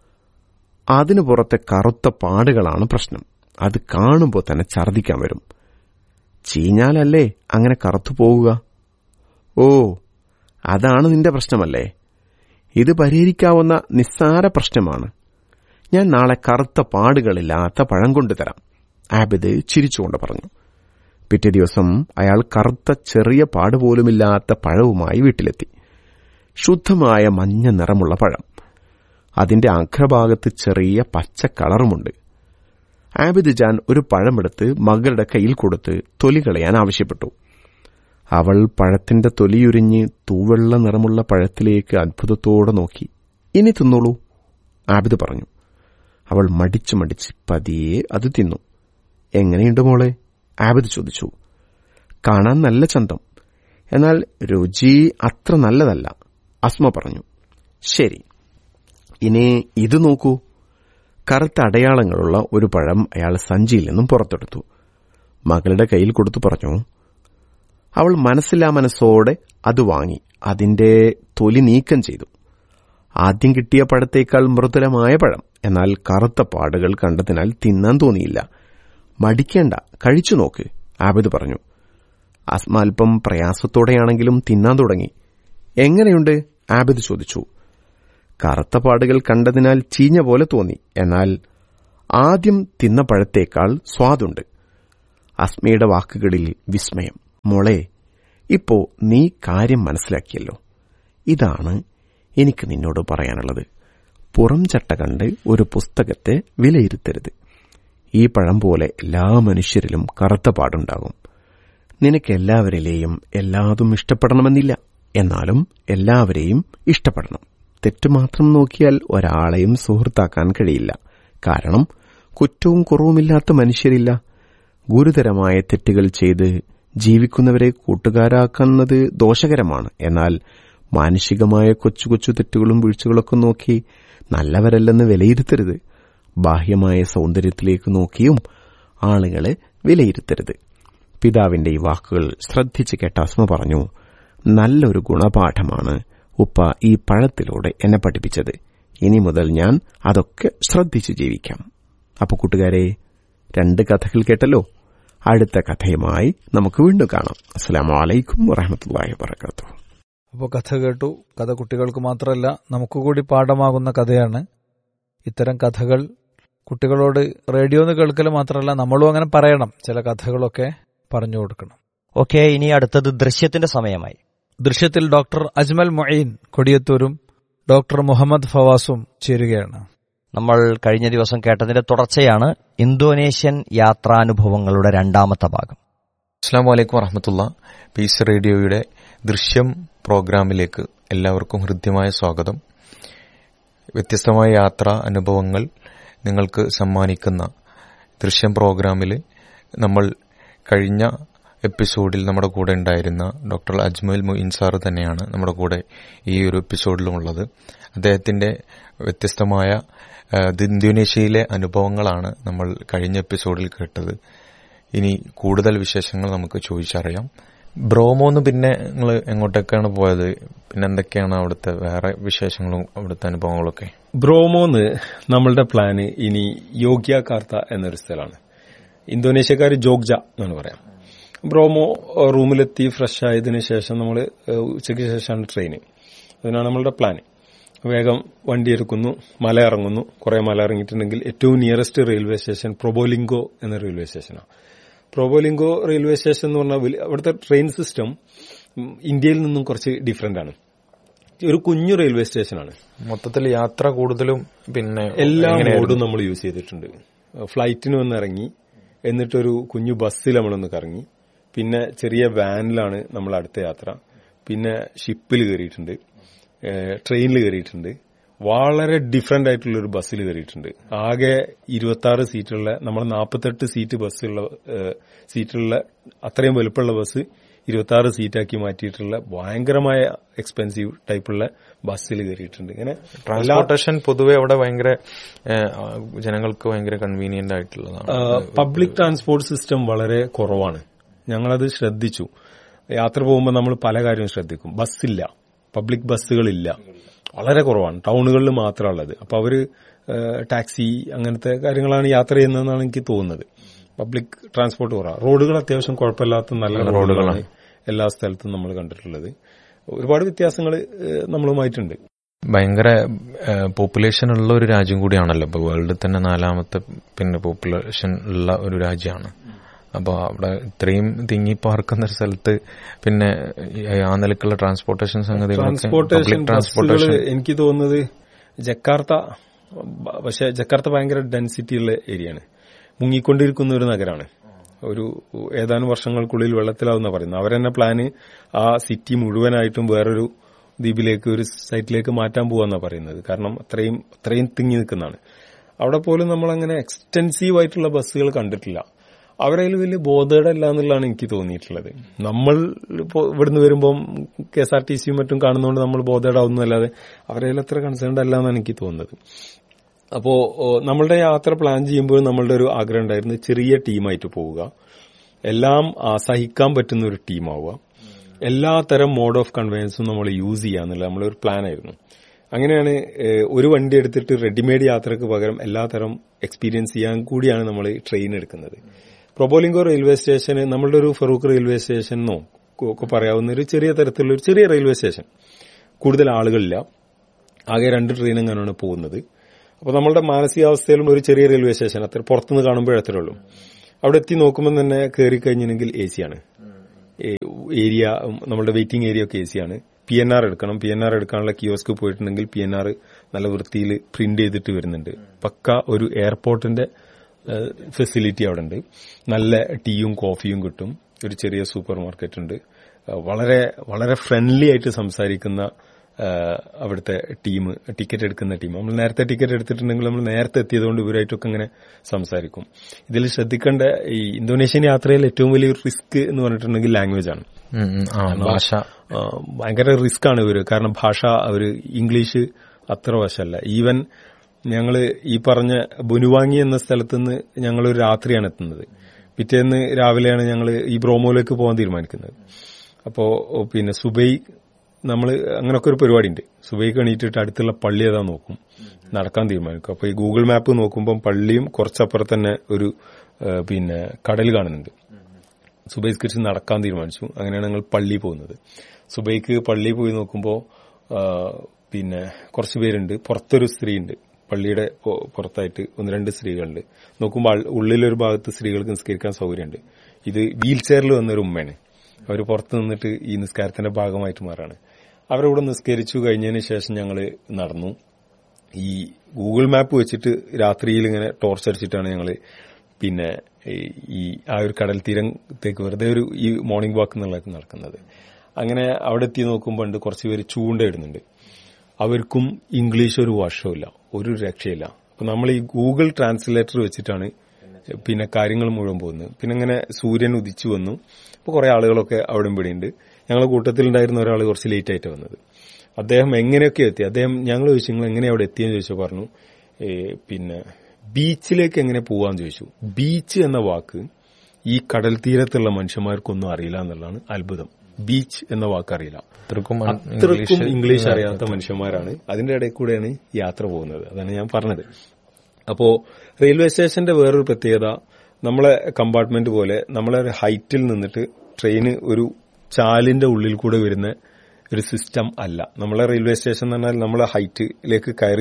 അതിനു പുറത്തെ കറുത്ത പാടുകളാണ് പ്രശ്നം. അത് കാണുമ്പോൾ തന്നെ ഛർദ്ദിക്കാൻ വരും. ചീഞ്ഞാലല്ലേ അങ്ങനെ കറുത്തു പോവുക? ഓ, അതാണ് നിന്റെ പ്രശ്നമല്ലേ? ഇത് പരിഹരിക്കാവുന്ന നിസ്സാര പ്രശ്നമാണ്. ഞാൻ നാളെ കറുത്ത പാടുകളില്ലാത്ത പഴം കൊണ്ടുതരാം, ആബിദ് ചിരിച്ചുകൊണ്ട് പറഞ്ഞു. പിറ്റേ ദിവസം അയാൾ കറുത്ത ചെറിയ പാടുപോലുമില്ലാത്ത പഴവുമായി വീട്ടിലെത്തി. ശുദ്ധമായ മഞ്ഞ നിറമുള്ള പഴം. അതിന്റെ അഗ്രഭാഗത്ത് ചെറിയ പച്ച കളറുമുണ്ട്. ആബിദ് ജാൻ ഒരു പഴമെടുത്ത് മകളുടെ കയ്യിൽ കൊടുത്ത് തൊലി കളയാൻ ആവശ്യപ്പെട്ടു. അവൾ പഴത്തിന്റെ തൊലിയുരിഞ്ഞ് തൂവെള്ള നിറമുള്ള പഴത്തിലേക്ക് അത്ഭുതത്തോടെ നോക്കി. ഇനി തിന്നോളൂ, ആബിദ് പറഞ്ഞു. അവൾ മടിച്ചു മടിച്ച് പതിയെ അത് തിന്നു. എങ്ങനെയുണ്ട് മോളെ? ആബിദ് ചോദിച്ചു. കാണാൻ നല്ല ചന്തം, എന്നാൽ രുചി അത്ര നല്ലതല്ല, അസ്മ പറഞ്ഞു. ശരി, ഇനി ഇത് നോക്കൂ. കറുത്ത അടയാളങ്ങളുള്ള ഒരു പഴം അയാൾ സഞ്ചിയിൽ നിന്നും പുറത്തെടുത്തു. മകളുടെ കയ്യിൽ കൊടുത്തു പറഞ്ഞു. അവൾ മനസ്സില്ലാ മനസ്സോടെ അത് വാങ്ങി അതിന്റെ തൊലി നീക്കം ചെയ്തു. ആദ്യം കിട്ടിയ പഴത്തേക്കാൾ മൃദുലമായ പഴം, എന്നാൽ കറുത്ത പാടുകൾ കണ്ടതിനാൽ തിന്നാൻ തോന്നിയില്ല. മടിക്കേണ്ട, കഴിച്ചു നോക്ക്, ആബിദ് പറഞ്ഞു. അസ്മ അല്പം പ്രയാസത്തോടെയാണെങ്കിലും തിന്നാൻ തുടങ്ങി. എങ്ങനെയുണ്ട്? ആബിദ് ചോദിച്ചു. കറുത്ത പാടുകൾ കണ്ടതിനാൽ ചീഞ്ഞ പോലെ തോന്നി, എന്നാൽ ആദ്യം തിന്ന പഴത്തേക്കാൾ സ്വാദുണ്ട്. അസ്മയുടെ വാക്കുകളിൽ വിസ്മയം. മോളെ, ഇപ്പോ നീ കാര്യം മനസ്സിലാക്കിയല്ലോ. ഇതാണ് എനിക്ക് നിന്നോട് പറയാനുള്ളത്. പുറം ചട്ട കണ്ട് ഒരു പുസ്തകത്തെ വിലയിരുത്തരുത്. ഈ പഴം പോലെ എല്ലാ മനുഷ്യരിലും കറുത്ത പാടുണ്ടാകും. നിനക്ക് എല്ലാവരിലെയും എല്ലാതും ഇഷ്ടപ്പെടണമെന്നില്ല. എന്നാലും എല്ലാവരെയും ഇഷ്ടപ്പെടണം. തെറ്റുമാത്രം നോക്കിയാൽ ഒരാളെയും സുഹൃത്താക്കാൻ കഴിയില്ല. കാരണം കുറ്റവും കുറവുമില്ലാത്ത മനുഷ്യരില്ല. ഗുരുതരമായ തെറ്റുകൾ ചെയ്ത് ജീവിക്കുന്നവരെ കൂട്ടുകാരാക്കുന്നത് ദോഷകരമാണ്. എന്നാൽ മാനുഷികമായ കൊച്ചു കൊച്ചു തെറ്റുകളും വീഴ്ചകളൊക്കെ നോക്കി നല്ലവരല്ലെന്ന് വിലയിരുത്തരുത്. ബാഹ്യമായ സൗന്ദര്യത്തിലേക്ക് നോക്കിയും ആളുകളെ വിലയിരുത്തരുത്. പിതാവിന്റെ ഈ വാക്കുകൾ ശ്രദ്ധിച്ചു കേട്ട അസ്മ പറഞ്ഞു, നല്ലൊരു ഗുണപാഠമാണ് ഉപ്പ ഈ പഴത്തിലൂടെ എന്നെ പഠിപ്പിച്ചത്. ഇനി മുതൽ ഞാൻ അതൊക്കെ ശ്രദ്ധിച്ചു ജീവിക്കാം. അപ്പൊ കൂട്ടുകാരെ, 2 കഥകൾ കേട്ടല്ലോ. അടുത്ത കഥയുമായി നമുക്ക് വീണ്ടും കാണാം. അസ്സലാമു അലൈക്കും വറഹ്മത്തുള്ളാഹി വബറകാതുഹു. അപ്പോൾ കഥ കേട്ടു. കഥ കുട്ടികൾക്ക് മാത്രമല്ല നമുക്കുകൂടി പാഠമാകുന്ന കഥയാണ്. ഇത്തരം കഥകൾ കുട്ടികളോട് റേഡിയോന്ന് കേൾക്കൽ മാത്രമല്ല, നമ്മളും അങ്ങനെ പറയണം. ചില കഥകളൊക്കെ പറഞ്ഞു കൊടുക്കണം. ഓക്കെ, ഇനി അടുത്തത് ദൃശ്യത്തിന്റെ സമയമായി. ദൃശ്യത്തിൽ ഡോക്ടർ അജ്മൽ മൊയ്ൻ കൊടിയത്തൂരും ഡോക്ടർ മുഹമ്മദ് ഫവാസും ചേരുകയാണ്. നമ്മൾ കഴിഞ്ഞ ദിവസം കേട്ടതിന്റെ തുടർച്ചയാണ് ഇന്തോനേഷ്യൻ യാത്രാനുഭവങ്ങളുടെ 2ാമത്തെ ഭാഗം. അസ്സലാമു അലൈക്കും വറഹ്മത്തുള്ളാ. പീസ് റേഡിയോയുടെ ദൃശ്യം പ്രോഗ്രാമിലേക്ക് എല്ലാവർക്കും ഹൃദ്യമായ സ്വാഗതം. വ്യത്യസ്തമായ യാത്രാ അനുഭവങ്ങൾ നിങ്ങൾക്ക് സമ്മാനിക്കുന്ന ദൃശ്യം പ്രോഗ്രാമിൽ നമ്മൾ കഴിഞ്ഞ എപ്പിസോഡിൽ നമ്മുടെ കൂടെ ഉണ്ടായിരുന്ന ഡോക്ടർ അജ്മൽ മൊയ്ൻ സാർ തന്നെയാണ് നമ്മുടെ കൂടെ ഈ ഒരു എപ്പിസോഡിലുമുള്ളത്. അദ്ദേഹത്തിന്റെ വ്യത്യസ്തമായ ഇന്തോനേഷ്യയിലെ അനുഭവങ്ങളാണ് നമ്മൾ കഴിഞ്ഞ എപ്പിസോഡിൽ കേട്ടത്. ഇനി കൂടുതൽ വിശേഷങ്ങൾ നമുക്ക് ചോദിച്ചറിയാം. ബ്രോമോന്ന് പിന്നെ നിങ്ങൾ എങ്ങോട്ടൊക്കെയാണ് പോയത്? പിന്നെ എന്തൊക്കെയാണ് അവിടുത്തെ വേറെ വിശേഷങ്ങളും അവിടുത്തെ അനുഭവങ്ങളൊക്കെ? ബ്രോമോന്ന് നമ്മളുടെ പ്ലാന് ഇനി യോഗ്യാകാർത്ത എന്നൊരു സ്ഥലമാണ്. ഇന്തോനേഷ്യക്കാർ ജോഗ്ജ എന്നാണ് പറയാം. ബ്രോമോ റൂമിലെത്തി ഫ്രഷ് ആയതിനു ശേഷം നമ്മൾ ഉച്ചയ്ക്ക് ശേഷമാണ് ട്രെയിന്. അതിനാണ് നമ്മളുടെ പ്ലാന്. വേഗം വണ്ടി എടുക്കുന്നു, മല ഇറങ്ങുന്നു. കുറെ മല ഇറങ്ങിയിട്ടുണ്ടെങ്കിൽ ഏറ്റവും നിയറസ്റ്റ് റെയിൽവേ സ്റ്റേഷൻ പ്രൊബോലിംഗോ എന്ന റെയിൽവേ സ്റ്റേഷനാണ്. പ്രൊബോലിംഗോ റെയിൽവേ സ്റ്റേഷൻ എന്ന് പറഞ്ഞാൽ അവിടുത്തെ ട്രെയിൻ സിസ്റ്റം ഇന്ത്യയിൽ നിന്നും കുറച്ച് ഡിഫറെന്റ് ആണ്. ഒരു കുഞ്ഞു റെയിൽവേ സ്റ്റേഷനാണ്. മൊത്തത്തിൽ യാത്ര കൂടുതലും പിന്നെ എല്ലാ മോഡും നമ്മൾ യൂസ് ചെയ്തിട്ടുണ്ട്. ഫ്ലൈറ്റിന് വന്ന് ഇറങ്ങി, എന്നിട്ടൊരു കുഞ്ഞു ബസ്സിൽ നമ്മളൊന്ന് കറങ്ങി, പിന്നെ ചെറിയ വാനിലാണ് നമ്മൾ അടുത്ത യാത്ര, പിന്നെ ഷിപ്പിൽ കയറിയിട്ടുണ്ട്, ട്രെയിനിൽ കയറിയിട്ടുണ്ട്, വളരെ ഡിഫറെന്റ് ആയിട്ടുള്ള ഒരു ബസ്സിൽ കയറിയിട്ടുണ്ട്. ആകെ 26 സീറ്റുള്ള, നമ്മൾ 48 സീറ്റ് ബസ്സുള്ള സീറ്റുള്ള അത്രയും വലുപ്പമുള്ള ബസ് 26 സീറ്റാക്കി മാറ്റിയിട്ടുള്ള ഭയങ്കരമായ എക്സ്പെൻസീവ് ടൈപ്പുള്ള ബസ്സിൽ കയറിയിട്ടുണ്ട്. ഇങ്ങനെ ട്രാൻസ്പോർട്ടേഷൻ പൊതുവെ അവിടെ ഭയങ്കര ജനങ്ങൾക്ക് ഭയങ്കര കൺവീനിയന്റ് ആയിട്ടുള്ളതാണ്. പബ്ലിക് ട്രാൻസ്പോർട്ട് സിസ്റ്റം വളരെ കുറവാണ്. ഞങ്ങളത് ശ്രദ്ധിച്ചു. യാത്ര പോകുമ്പോൾ നമ്മൾ പല കാര്യവും ശ്രദ്ധിക്കും. ബസ്സില്ല, പബ്ലിക് ബസ്സുകളില്ല, വളരെ കുറവാണ്. ടൗണുകളിൽ മാത്രമുള്ളത്. അപ്പൊ അവര് ടാക്സി അങ്ങനത്തെ കാര്യങ്ങളാണ് യാത്ര ചെയ്യുന്നതെന്നാണ് എനിക്ക് തോന്നുന്നത്. പബ്ലിക് ട്രാൻസ്പോർട്ട് കുറവാണ്. റോഡുകൾ അത്യാവശ്യം കുഴപ്പമില്ലാത്ത നല്ല റോഡുകളാണ് എല്ലാ സ്ഥലത്തും നമ്മൾ കണ്ടിട്ടുള്ളത്. ഒരുപാട് വ്യത്യാസങ്ങൾ നമ്മളുമായിട്ടുണ്ട്. ഭയങ്കര പോപ്പുലേഷൻ ഉള്ള ഒരു രാജ്യം കൂടിയാണല്ലോ. ഇപ്പൊ വേൾഡിൽ തന്നെ 4ാമത്തെ പിന്നെ പോപ്പുലേഷൻ ഉള്ള ഒരു രാജ്യമാണ്. അപ്പൊ അവിടെ ഇത്രയും തിങ്ങി പാർക്കുന്ന ഒരു സ്ഥലത്ത് പിന്നെ ആ നിലക്കുള്ള ട്രാൻസ്പോർട്ടേഷൻ ട്രാൻസ്പോർട്ടേഷൻ എനിക്ക് തോന്നുന്നത് ജക്കാർത്ത. പക്ഷെ ജക്കാർത്ത ഭയങ്കര ഡെൻസിറ്റി ഉള്ള ഏരിയയാണ്. മുങ്ങിക്കൊണ്ടിരിക്കുന്ന ഒരു നഗരമാണ്. ഒരു ഏതാനും വർഷങ്ങൾക്കുള്ളിൽ വെള്ളത്തിലാവുന്ന പറയുന്നത്. അവരെന്നെ പ്ലാന് ആ സിറ്റി മുഴുവനായിട്ടും വേറൊരു ദ്വീപിലേക്ക്, ഒരു സൈറ്റിലേക്ക് മാറ്റാൻ പോവാന്നാ പറയുന്നത്. കാരണം അത്രയും തിങ്ങി നിൽക്കുന്നതാണ്. അവിടെ പോലും നമ്മളങ്ങനെ എക്സ്റ്റെൻസീവ് ആയിട്ടുള്ള ബസ്സുകൾ കണ്ടിട്ടില്ല. അവരതിൽ വലിയ ബോധേടല്ല എന്നുള്ളതാണ് എനിക്ക് തോന്നിയിട്ടുള്ളത്. നമ്മൾ ഇവിടുന്ന് വരുമ്പം KSRTC മറ്റും കാണുന്നതുകൊണ്ട് നമ്മൾ ബോധേടാവുന്നതല്ലാതെ അവരതിൽ അത്ര കൺസേൺഡ് അല്ല എന്നാണ് എനിക്ക് തോന്നുന്നത്. അപ്പോ നമ്മളുടെ യാത്ര പ്ലാൻ ചെയ്യുമ്പോൾ നമ്മളുടെ ഒരു ആഗ്രഹം ഉണ്ടായിരുന്നു, ചെറിയ ടീമായിട്ട് പോവുക, എല്ലാം സഹിക്കാൻ പറ്റുന്ന ഒരു ടീമാവുക, എല്ലാ തരം മോഡ് ഓഫ് കൺവെയൻസും നമ്മൾ യൂസ് ചെയ്യാന്നുള്ള നമ്മളൊരു പ്ലാനായിരുന്നു. അങ്ങനെയാണ് ഒരു വണ്ടി എടുത്തിട്ട് റെഡിമെയ്ഡ് യാത്രക്ക് പകരം എല്ലാ തരം എക്സ്പീരിയൻസ് ചെയ്യാൻ കൂടിയാണ് നമ്മൾ ട്രെയിൻ എടുക്കുന്നത്. പ്രൊബോലിംഗോ റെയിൽവേ സ്റ്റേഷന് നമ്മളുടെ ഒരു ഫറൂഖ് റെയിൽവേ സ്റ്റേഷനോ ഒക്കെ പറയാവുന്ന ഒരു ചെറിയ തരത്തിലുള്ള ഒരു ചെറിയ റെയിൽവേ സ്റ്റേഷൻ. കൂടുതൽ ആളുകളില്ല, ആകെ 2 ട്രെയിൻ എങ്ങനെയാണ് പോകുന്നത്. അപ്പോൾ നമ്മളുടെ മാനസികാവസ്ഥയിലും ഒരു ചെറിയ റെയിൽവേ സ്റ്റേഷൻ അത്ര പുറത്തുനിന്ന് കാണുമ്പോഴത്രേ ഉള്ളൂ. അവിടെ എത്തി നോക്കുമ്പോൾ തന്നെ കയറി കഴിഞ്ഞിട്ടുണ്ടെങ്കിൽ എ സി ആണ്. ഏരിയ, നമ്മുടെ വെയിറ്റിംഗ് ഏരിയ ഒക്കെ എ സി ആണ്. PNR എടുക്കണം. PNR എടുക്കാനുള്ള കിയോസ്ക് പോയിട്ടുണ്ടെങ്കിൽ PNR നല്ല വൃത്തിയിൽ പ്രിന്റ് ചെയ്തിട്ട് വരുന്നുണ്ട്. പക്ക ഒരു എയർപോർട്ടിന്റെ ഫെസിലിറ്റി അവിടെ ഉണ്ട്. നല്ല ടീയും കോഫിയും കിട്ടും. ഒരു ചെറിയ സൂപ്പർ മാർക്കറ്റ് ഉണ്ട്. വളരെ വളരെ ഫ്രണ്ട്ലി ആയിട്ട് സംസാരിക്കുന്ന അവിടുത്തെ ടീം, ടിക്കറ്റ് എടുക്കുന്ന ടീം. നമ്മൾ നേരത്തെ ടിക്കറ്റ് എടുത്തിട്ടുണ്ടെങ്കിൽ നമ്മൾ നേരത്തെ എത്തിയതുകൊണ്ട് ഇവരായിട്ടൊക്കെ അങ്ങനെ സംസാരിക്കും. ഇതിൽ ശ്രദ്ധിക്കേണ്ട ഈ ഇന്തോനേഷ്യൻ യാത്രയിൽ ഏറ്റവും വലിയ റിസ്ക് എന്ന് പറഞ്ഞിട്ടുണ്ടെങ്കിൽ ലാംഗ്വേജ് ആണ്. ഭാഷ ഭയങ്കര റിസ്ക് ആണ് ഇവര്. കാരണം ഭാഷ അവര് ഇംഗ്ലീഷ് അത്ര വശമല്ല. ഈവൻ ഞങ്ങള് ഈ പറഞ്ഞ ബുനുവാങ്ങി എന്ന സ്ഥലത്തുനിന്ന് ഞങ്ങളൊരു രാത്രിയാണ് എത്തുന്നത്. പിറ്റേന്ന് രാവിലെയാണ് ഞങ്ങൾ ഈ ബ്രോമോയിലേക്ക് പോകാൻ തീരുമാനിക്കുന്നത്. അപ്പോ പിന്നെ സുബൈ നമ്മൾ അങ്ങനൊക്കെ ഒരു പരിപാടി ഉണ്ട്. സുബൈക്ക് എണീറ്റിട്ട് അടുത്തുള്ള പള്ളി ഏതാ നോക്കും, നടക്കാൻ തീരുമാനിക്കും. അപ്പൊ ഈ ഗൂഗിൾ മാപ്പ് നോക്കുമ്പോൾ പള്ളിയും കുറച്ചപ്പുറത്ത് തന്നെ ഒരു പിന്നെ കടൽ കാണുന്നുണ്ട്. സുബൈസ്കരിച്ച് നടക്കാൻ തീരുമാനിച്ചു. അങ്ങനെയാണ് ഞങ്ങൾ പള്ളി പോകുന്നത്. സുബൈക്ക് പള്ളി പോയി നോക്കുമ്പോൾ പിന്നെ കുറച്ച് പേരുണ്ട്. പുറത്തൊരു സ്ത്രീ ഉണ്ട്. പള്ളിയുടെ പുറത്തായിട്ട് 1-2 സ്ത്രീകളുണ്ട്. നോക്കുമ്പോൾ ഉള്ളിലൊരു ഭാഗത്ത് സ്ത്രീകൾക്ക് നിസ്കരിക്കാൻ സൗകര്യമുണ്ട്. ഇത് വീൽ ചെയറിൽ വന്നൊരു ഉമ്മയാണ്. അവർ പുറത്ത് നിന്നിട്ട് ഈ നിസ്കാരത്തിന്റെ ഭാഗമായിട്ട് മാറാണ്. അവരവിടെ നിസ്കരിച്ചു കഴിഞ്ഞതിന് ശേഷം ഞങ്ങൾ നടന്നു. ഈ ഗൂഗിൾ മാപ്പ് വെച്ചിട്ട് രാത്രിയിൽ ഇങ്ങനെ ടോർച്ച് അടിച്ചിട്ടാണ് ഞങ്ങൾ പിന്നെ ഈ ആ ഒരു കടൽ തീരത്തേക്ക് വെറുതെ ഒരു ഈ മോർണിംഗ് വാക്ക് എന്നുള്ളത് നടക്കുന്നത്. അങ്ങനെ അവിടെ എത്തി നോക്കുമ്പോൾ കുറച്ച് പേര് ചൂണ്ടയിടുന്നുണ്ട്. അവർക്കും ഇംഗ്ലീഷ് ഒരു വശമില്ല, ഒരു രക്ഷയില്ല. അപ്പൊ നമ്മൾ ഈ ഗൂഗിൾ ട്രാൻസ്ലേറ്റർ വെച്ചിട്ടാണ് പിന്നെ കാര്യങ്ങൾ മുഴുവൻ പോകുന്നത്. പിന്നെ ഇങ്ങനെ സൂര്യൻ ഉദിച്ചു വന്നു. അപ്പോൾ കുറെ ആളുകളൊക്കെ അവിടെ ഇവിടെയുണ്ട്. ഞങ്ങളുടെ കൂട്ടത്തിലുണ്ടായിരുന്ന ഒരാൾ കുറച്ച് ലേറ്റ് ആയിട്ട് വന്നത്. അദ്ദേഹം എങ്ങനെയൊക്കെ എത്തി. ഞങ്ങൾ ചോദിച്ചു നിങ്ങൾ എങ്ങനെ അവിടെ എത്തിയെന്ന് ചോദിച്ചാൽ പറഞ്ഞു പിന്നെ ബീച്ചിലേക്ക് എങ്ങനെ പോവാന്ന് ചോദിച്ചു. ബീച്ച് എന്ന വാക്ക് ഈ കടൽ തീരത്തുള്ള മനുഷ്യന്മാർക്കൊന്നും അറിയില്ല എന്നുള്ളതാണ് അത്ഭുതം. ബീച്ച് എന്ന വാക്ക് അറിയില്ല. അത്രക്കും ഇംഗ്ലീഷ് അറിയാത്ത മനുഷ്യന്മാരാണ്. അതിന്റെ ഇടയിൽ കൂടെയാണ് യാത്ര പോകുന്നത്. അതാണ് ഞാൻ പറഞ്ഞത്. അപ്പോ റെയിൽവേ സ്റ്റേഷന്റെ വേറൊരു പ്രത്യേകത, നമ്മളെ കമ്പാർട്ട്മെന്റ് പോലെ നമ്മളെ ഒരു ഹൈറ്റിൽ നിന്നിട്ട് ട്രെയിന് ഒരു ചാലിന്റെ ഉള്ളിൽ കൂടെ വരുന്ന ഒരു സിസ്റ്റം അല്ല. നമ്മളെ റെയിൽവേ സ്റ്റേഷൻ എന്ന് പറഞ്ഞാൽ നമ്മളെ ഹൈറ്റിലേക്ക് കയറി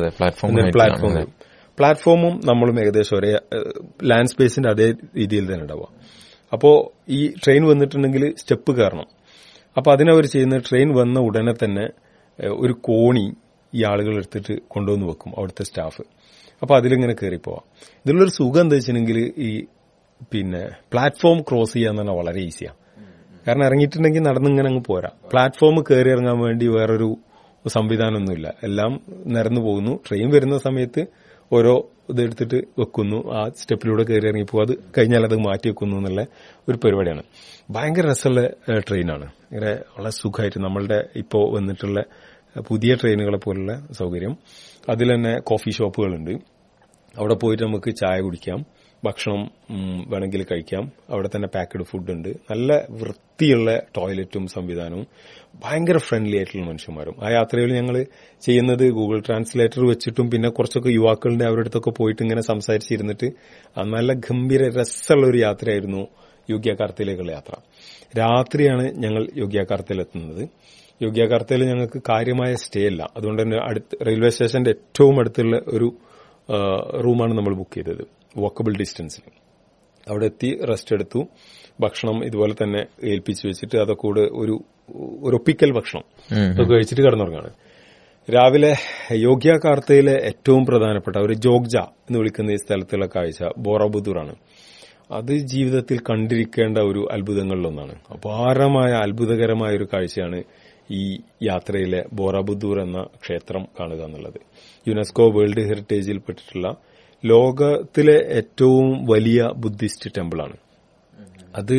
നിൽക്കും. പ്ലാറ്റ്ഫോമും നമ്മളും ഏകദേശം ഒരേ ലാൻഡ് സ്പേസിന്റെ അതേ രീതിയിൽ തന്നെ ഉണ്ടാവുക. അപ്പോ ഈ ട്രെയിൻ വന്നിട്ടുണ്ടെങ്കിൽ സ്റ്റെപ്പ് കയറണം. അപ്പൊ അതിനവർ ചെയ്യുന്ന ട്രെയിൻ വന്ന ഉടനെ തന്നെ ഒരു കോണി ഈ ആളുകൾ എടുത്തിട്ട് കൊണ്ടുവന്ന് വെക്കും അവിടുത്തെ സ്റ്റാഫ്. അപ്പൊ അതിലിങ്ങനെ കയറിപ്പോവാം. ഇതിലുള്ളൊരു സുഖം എന്താ വെച്ചിട്ടുണ്ടെങ്കിൽ ഈ പിന്നെ പ്ലാറ്റ്ഫോം ക്രോസ് ചെയ്യാന്ന് പറഞ്ഞാൽ വളരെ ഈസിയാണ്. കാരണം ഇറങ്ങിയിട്ടുണ്ടെങ്കിൽ നടന്നിങ്ങനെ അങ്ങ് പോരാ. പ്ലാറ്റ്ഫോം കയറി ഇറങ്ങാൻ വേണ്ടി വേറൊരു സംവിധാനമൊന്നുമില്ല. എല്ലാം നിരന്നു പോകുന്നു. ട്രെയിൻ വരുന്ന സമയത്ത് ഓരോ ഇതെടുത്തിട്ട് വെക്കുന്നു, ആ സ്റ്റെപ്പിലൂടെ കയറി ഇറങ്ങി പോകും. അത് കഴിഞ്ഞാൽ അത് മാറ്റി വെക്കുന്നു എന്നുള്ള ഒരു പരിപാടിയാണ്. ഭയങ്കര രസമുള്ള ട്രെയിനാണ്. ഇങ്ങനെ വളരെ സുഖമായിട്ട് നമ്മളുടെ ഇപ്പോൾ വന്നിട്ടുള്ള പുതിയ ട്രെയിനുകളെ പോലുള്ള സൗകര്യം. അതിൽ തന്നെ കോഫി ഷോപ്പുകളുണ്ട്. അവിടെ പോയിട്ട് നമുക്ക് ചായ കുടിക്കാം, ഭക്ഷണം വേണമെങ്കിൽ കഴിക്കാം. അവിടെ തന്നെ പാക്ക്ഡ് ഫുഡ് ഉണ്ട്. നല്ല വൃത്തിയുള്ള ടോയ്ലറ്റും സംവിധാനവും ഭയങ്കര ഫ്രണ്ട്ലി ആയിട്ടുള്ള മനുഷ്യന്മാരും. ആ യാത്രയിൽ ഞങ്ങൾ ചെയ്യുന്നത് ഗൂഗിൾ ട്രാൻസ്ലേറ്റർ വെച്ചിട്ടും പിന്നെ കുറച്ചൊക്കെ യുവാക്കളുടെ അവരുടെ അടുത്തൊക്കെ പോയിട്ട് ഇങ്ങനെ സംസാരിച്ചിരുന്നിട്ട് നല്ല ഗംഭീര രസമുള്ള ഒരു യാത്രയായിരുന്നു യോഗ്യകാർത്തയിലേക്കുള്ള യാത്ര. രാത്രിയാണ് ഞങ്ങൾ യോഗ്യകാർത്തയിൽ എത്തുന്നത്. യോഗ്യകാർത്തയിൽ ഞങ്ങൾക്ക് കാര്യമായ സ്റ്റേ ഇല്ല. അതുകൊണ്ട് തന്നെ റെയിൽവേ സ്റ്റേഷന്റെ ഏറ്റവും അടുത്തുള്ള ഒരു റൂമാണ് നമ്മൾ ബുക്ക് ചെയ്തത്, വാക്കബിൾ ഡിസ്റ്റൻസിൽ. അവിടെ എത്തി റെസ്റ്റ് എടുത്തു. ഭക്ഷണം ഇതുപോലെ തന്നെ ഏൽപ്പിച്ചു വെച്ചിട്ട് അതൊക്കെ കൂടെ ഒരു ഒപ്പിക്കൽ ഭക്ഷണം അതൊക്കെ കഴിച്ചിട്ട് കിടന്നുറങ്ങാണ്. രാവിലെ യോഗ്യകാർത്തയിലെ ഏറ്റവും പ്രധാനപ്പെട്ട ഒരു ജോഗ്ജ എന്ന് വിളിക്കുന്ന ഈ സ്ഥലത്തുള്ള കാഴ്ച ബോറബുദൂറാണ്. അത് ജീവിതത്തിൽ കണ്ടിരിക്കേണ്ട ഒരു അത്ഭുതങ്ങളിലൊന്നാണ്. അപാരമായ അത്ഭുതകരമായ ഒരു കാഴ്ചയാണ് ഈ യാത്രയിലെ ബോറബുദൂർ എന്ന ക്ഷേത്രം കാണുക എന്നുള്ളത്. യുനെസ്കോ വേൾഡ് ഹെറിറ്റേജിൽ പെട്ടിട്ടുള്ള ലോകത്തിലെ ഏറ്റവും വലിയ ബുദ്ധിസ്റ്റ് ടെമ്പിളാണ്. അത്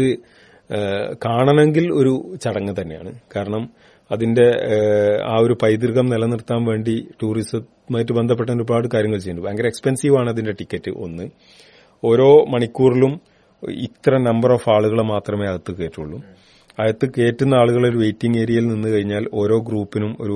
കാണണമെങ്കിൽ ഒരു ചടങ്ങ് തന്നെയാണ്. കാരണം അതിന്റെ ആ ഒരു പൈതൃകം നിലനിർത്താൻ വേണ്ടി ടൂറിസവുമായിട്ട് ബന്ധപ്പെട്ട ഒരുപാട് കാര്യങ്ങൾ ചെയ്യുന്നുണ്ട്. ഭയങ്കര എക്സ്പെൻസീവാണ് അതിന്റെ ടിക്കറ്റ്. ഒന്ന്, ഓരോ മണിക്കൂറിലും ഇത്ര നമ്പർ ഓഫ് ആളുകളെ മാത്രമേ അകത്ത് കയറ്റുള്ളൂ. അകത്ത് കയറ്റുന്ന ആളുകൾ ഒരു വെയിറ്റിംഗ് ഏരിയയിൽ നിന്ന് കഴിഞ്ഞാൽ ഓരോ ഗ്രൂപ്പിനും ഒരു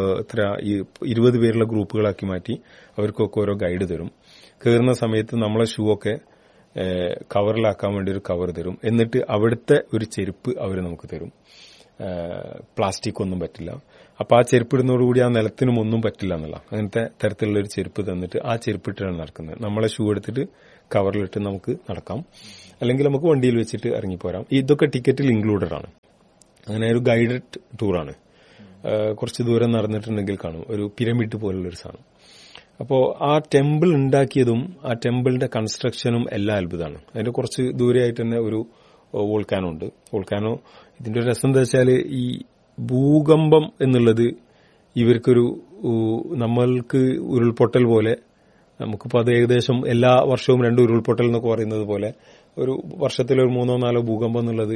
20 പേരുള്ള ഗ്രൂപ്പുകളാക്കി മാറ്റി അവർക്കൊക്കെ ഓരോ ഗൈഡ് തരും. കയറുന്ന സമയത്ത് നമ്മളെ ഷൂ ഒക്കെ കവറിലാക്കാൻ വേണ്ടി ഒരു കവർ തരും. എന്നിട്ട് അവിടുത്തെ ഒരു ചെരുപ്പ് അവർ നമുക്ക് തരും. പ്ലാസ്റ്റിക് ഒന്നും പറ്റില്ല. അപ്പൊ ആ ചെരുപ്പിടുന്നതോടുകൂടി ആ നിലത്തിനും ഒന്നും പറ്റില്ല എന്നുള്ള അങ്ങനത്തെ തരത്തിലുള്ള ഒരു ചെരുപ്പ് തന്നിട്ട് ആ ചെരുപ്പിട്ടാണ് നടക്കുന്നത്. നമ്മളെ ഷൂ എടുത്തിട്ട് കവറിലിട്ട് നമുക്ക് നടക്കാം, അല്ലെങ്കിൽ നമുക്ക് വണ്ടിയിൽ വെച്ചിട്ട് ഇറങ്ങിപ്പോരാം. ഇതൊക്കെ ടിക്കറ്റിൽ ഇൻക്ലൂഡഡ് ആണ്. അങ്ങനെ ഒരു ഗൈഡഡ് ടൂറാണ്. കുറച്ച് ദൂരം നടന്നിട്ടുണ്ടെങ്കിൽ കാണും ഒരു പിരമിഡ് പോലുള്ളൊരു സാധനം. അപ്പോൾ ആ ടെമ്പിൾ ഉണ്ടാക്കിയതും ആ ടെമ്പിളിന്റെ കൺസ്ട്രക്ഷനും എല്ലാം അത്ഭുതമാണ്. അതിന്റെ കുറച്ച് ദൂരെയായിട്ട് തന്നെ ഒരു വോൾക്കാനോ ഉണ്ട്. വോൾക്കാനോ ഇതിന്റെ ഒരു രസം എന്താ വെച്ചാൽ ഈ ഭൂകമ്പം എന്നുള്ളത് ഇവർക്കൊരു നമ്മൾക്ക് ഉരുൾപൊട്ടൽ പോലെ, നമുക്കിപ്പോൾ അത് ഏകദേശം എല്ലാ വർഷവും 2 ഉരുൾപൊട്ടൽ എന്നൊക്കെ പറയുന്നത് പോലെ ഒരു വർഷത്തിലൊരു 3-4 ഭൂകമ്പം എന്നുള്ളത്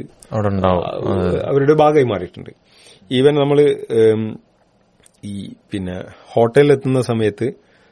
അവരുടെ ഭാഗമായി മാറിയിട്ടുണ്ട്. ഈവൻ നമ്മൾ ഈ പിന്നെ ഹോട്ടലിലെത്തുന്ന സമയത്ത്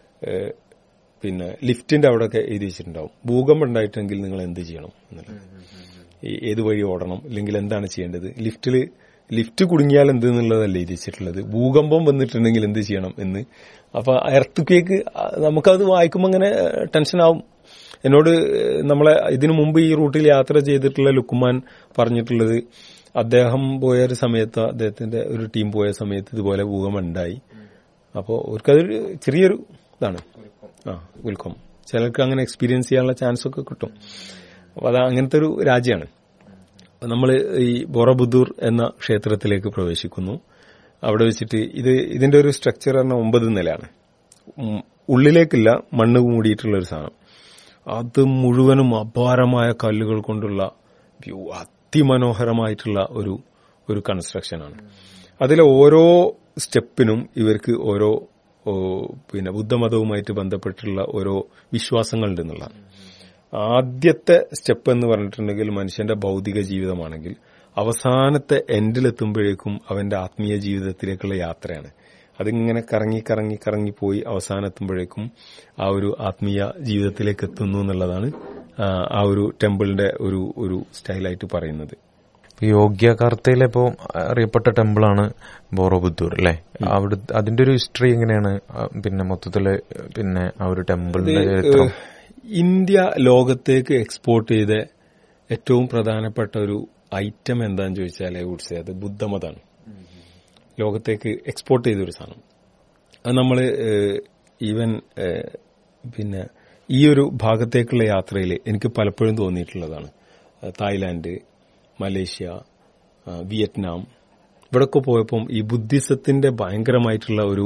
പിന്നെ ലിഫ്റ്റിന്റെ അവിടെയൊക്കെ എഴുതി വെച്ചിട്ടുണ്ടാവും ഭൂകമ്പം ഉണ്ടായിട്ടെങ്കിൽ നിങ്ങൾ എന്ത് ചെയ്യണം എന്നുള്ളത്, ഏത് വഴി ഓടണം, അല്ലെങ്കിൽ എന്താണ് ചെയ്യേണ്ടത്. ലിഫ്റ്റ് കുടുങ്ങിയാൽ എന്ത് എന്നുള്ളതല്ല എഴുതി വെച്ചിട്ടുള്ളത്, ഭൂകമ്പം വന്നിട്ടുണ്ടെങ്കിൽ എന്ത് ചെയ്യണം എന്ന്. അപ്പൊ എർത്ത് ക്വേക്ക് നമുക്കത് വായിക്കുമ്പോൾ അങ്ങനെ ടെൻഷനാവും. എന്നോട് നമ്മളെ ഇതിനു മുമ്പ് ഈ റൂട്ടിൽ യാത്ര ചെയ്തിട്ടുള്ള ലുക്കുമാൻ പറഞ്ഞിട്ടുള്ളത്, അദ്ദേഹം പോയൊരു സമയത്ത്, അദ്ദേഹത്തിന്റെ ഒരു ടീം പോയ സമയത്ത് ഇതുപോലെ ഭൂകമ്പം ഉണ്ടായി. അപ്പോൾ അവർക്കതൊരു ചെറിയൊരു ഇതാണ്, ഉൽക്കം. ചിലർക്ക് അങ്ങനെ എക്സ്പീരിയൻസ് ചെയ്യാനുള്ള ചാൻസ് ഒക്കെ കിട്ടും. അപ്പൊ അത് അങ്ങനത്തെ ഒരു രാജ്യമാണ്. നമ്മൾ ഈ ബോറബുദ്ദൂർ എന്ന ക്ഷേത്രത്തിലേക്ക് പ്രവേശിക്കുന്നു. അവിടെ വെച്ചിട്ട് ഇതിന്റെ ഒരു സ്ട്രക്ചർ പറഞ്ഞാൽ 9 നിലയാണ്. ഉള്ളിലേക്കില്ല, മണ്ണ് മൂടിയിട്ടുള്ള ഒരു സാധനം. അത് മുഴുവനും അപാരമായ കല്ലുകൾ കൊണ്ടുള്ള അതിമനോഹരമായിട്ടുള്ള ഒരു കൺസ്ട്രക്ഷനാണ്. അതിലെ ഓരോ സ്റ്റെപ്പിനും ഇവർക്ക് ഓരോ പിന്നെ ബുദ്ധമതവുമായിട്ട് ബന്ധപ്പെട്ടുള്ള ഓരോ വിശ്വാസങ്ങളുണ്ട് എന്നുള്ളതാണ്. ആദ്യത്തെ സ്റ്റെപ്പ് എന്ന് പറഞ്ഞിട്ടുണ്ടെങ്കിൽ മനുഷ്യന്റെ ഭൗതിക ജീവിതമാണെങ്കിൽ അവസാനത്തെ എൻഡിലെത്തുമ്പോഴേക്കും അവന്റെ ആത്മീയ ജീവിതത്തിലേക്കുള്ള യാത്രയാണ്. അതിങ്ങനെ കറങ്ങി പോയി അവസാനെത്തുമ്പോഴേക്കും ആ ഒരു ആത്മീയ ജീവിതത്തിലേക്ക് എത്തുന്നു എന്നുള്ളതാണ് ആ ഒരു ടെമ്പിളിന്റെ ഒരു സ്റ്റൈലായിട്ട് പറയുന്നത്. യോഗ്യകാർത്തയിലെ ഇപ്പോ അറിയപ്പെട്ട ടെമ്പിളാണ് ബോറോബുദ്ദൂർ അല്ലെ? അവിടെ അതിന്റെ ഒരു ഹിസ്റ്ററി എങ്ങനെയാണ്? പിന്നെ മൊത്തത്തില് പിന്നെ ആ ഒരു ടെമ്പിളിന്റെ ചരിത്രം. ഇന്ത്യ ലോകത്തേക്ക് എക്സ്പോർട്ട് ചെയ്ത ഏറ്റവും പ്രധാനപ്പെട്ട ഒരു ഐറ്റം എന്താന്ന് ചോദിച്ചാൽ വുഡ്സേ അത് ബുദ്ധമതാണ്. ലോകത്തേക്ക് എക്സ്പോർട്ട് ചെയ്തൊരു സാധനം. അത് നമ്മൾ ഈവൻ പിന്നെ ഈ ഒരു ഭാഗത്തേക്കുള്ള യാത്രയിൽ എനിക്ക് പലപ്പോഴും തോന്നിയിട്ടുള്ളതാണ്. തായ്ലാന്റ്, മലേഷ്യ, വിയറ്റ്നാം, ഇവിടൊക്കെ പോയപ്പം ഈ ബുദ്ധിസത്തിന്റെ ഭയങ്കരമായിട്ടുള്ള ഒരു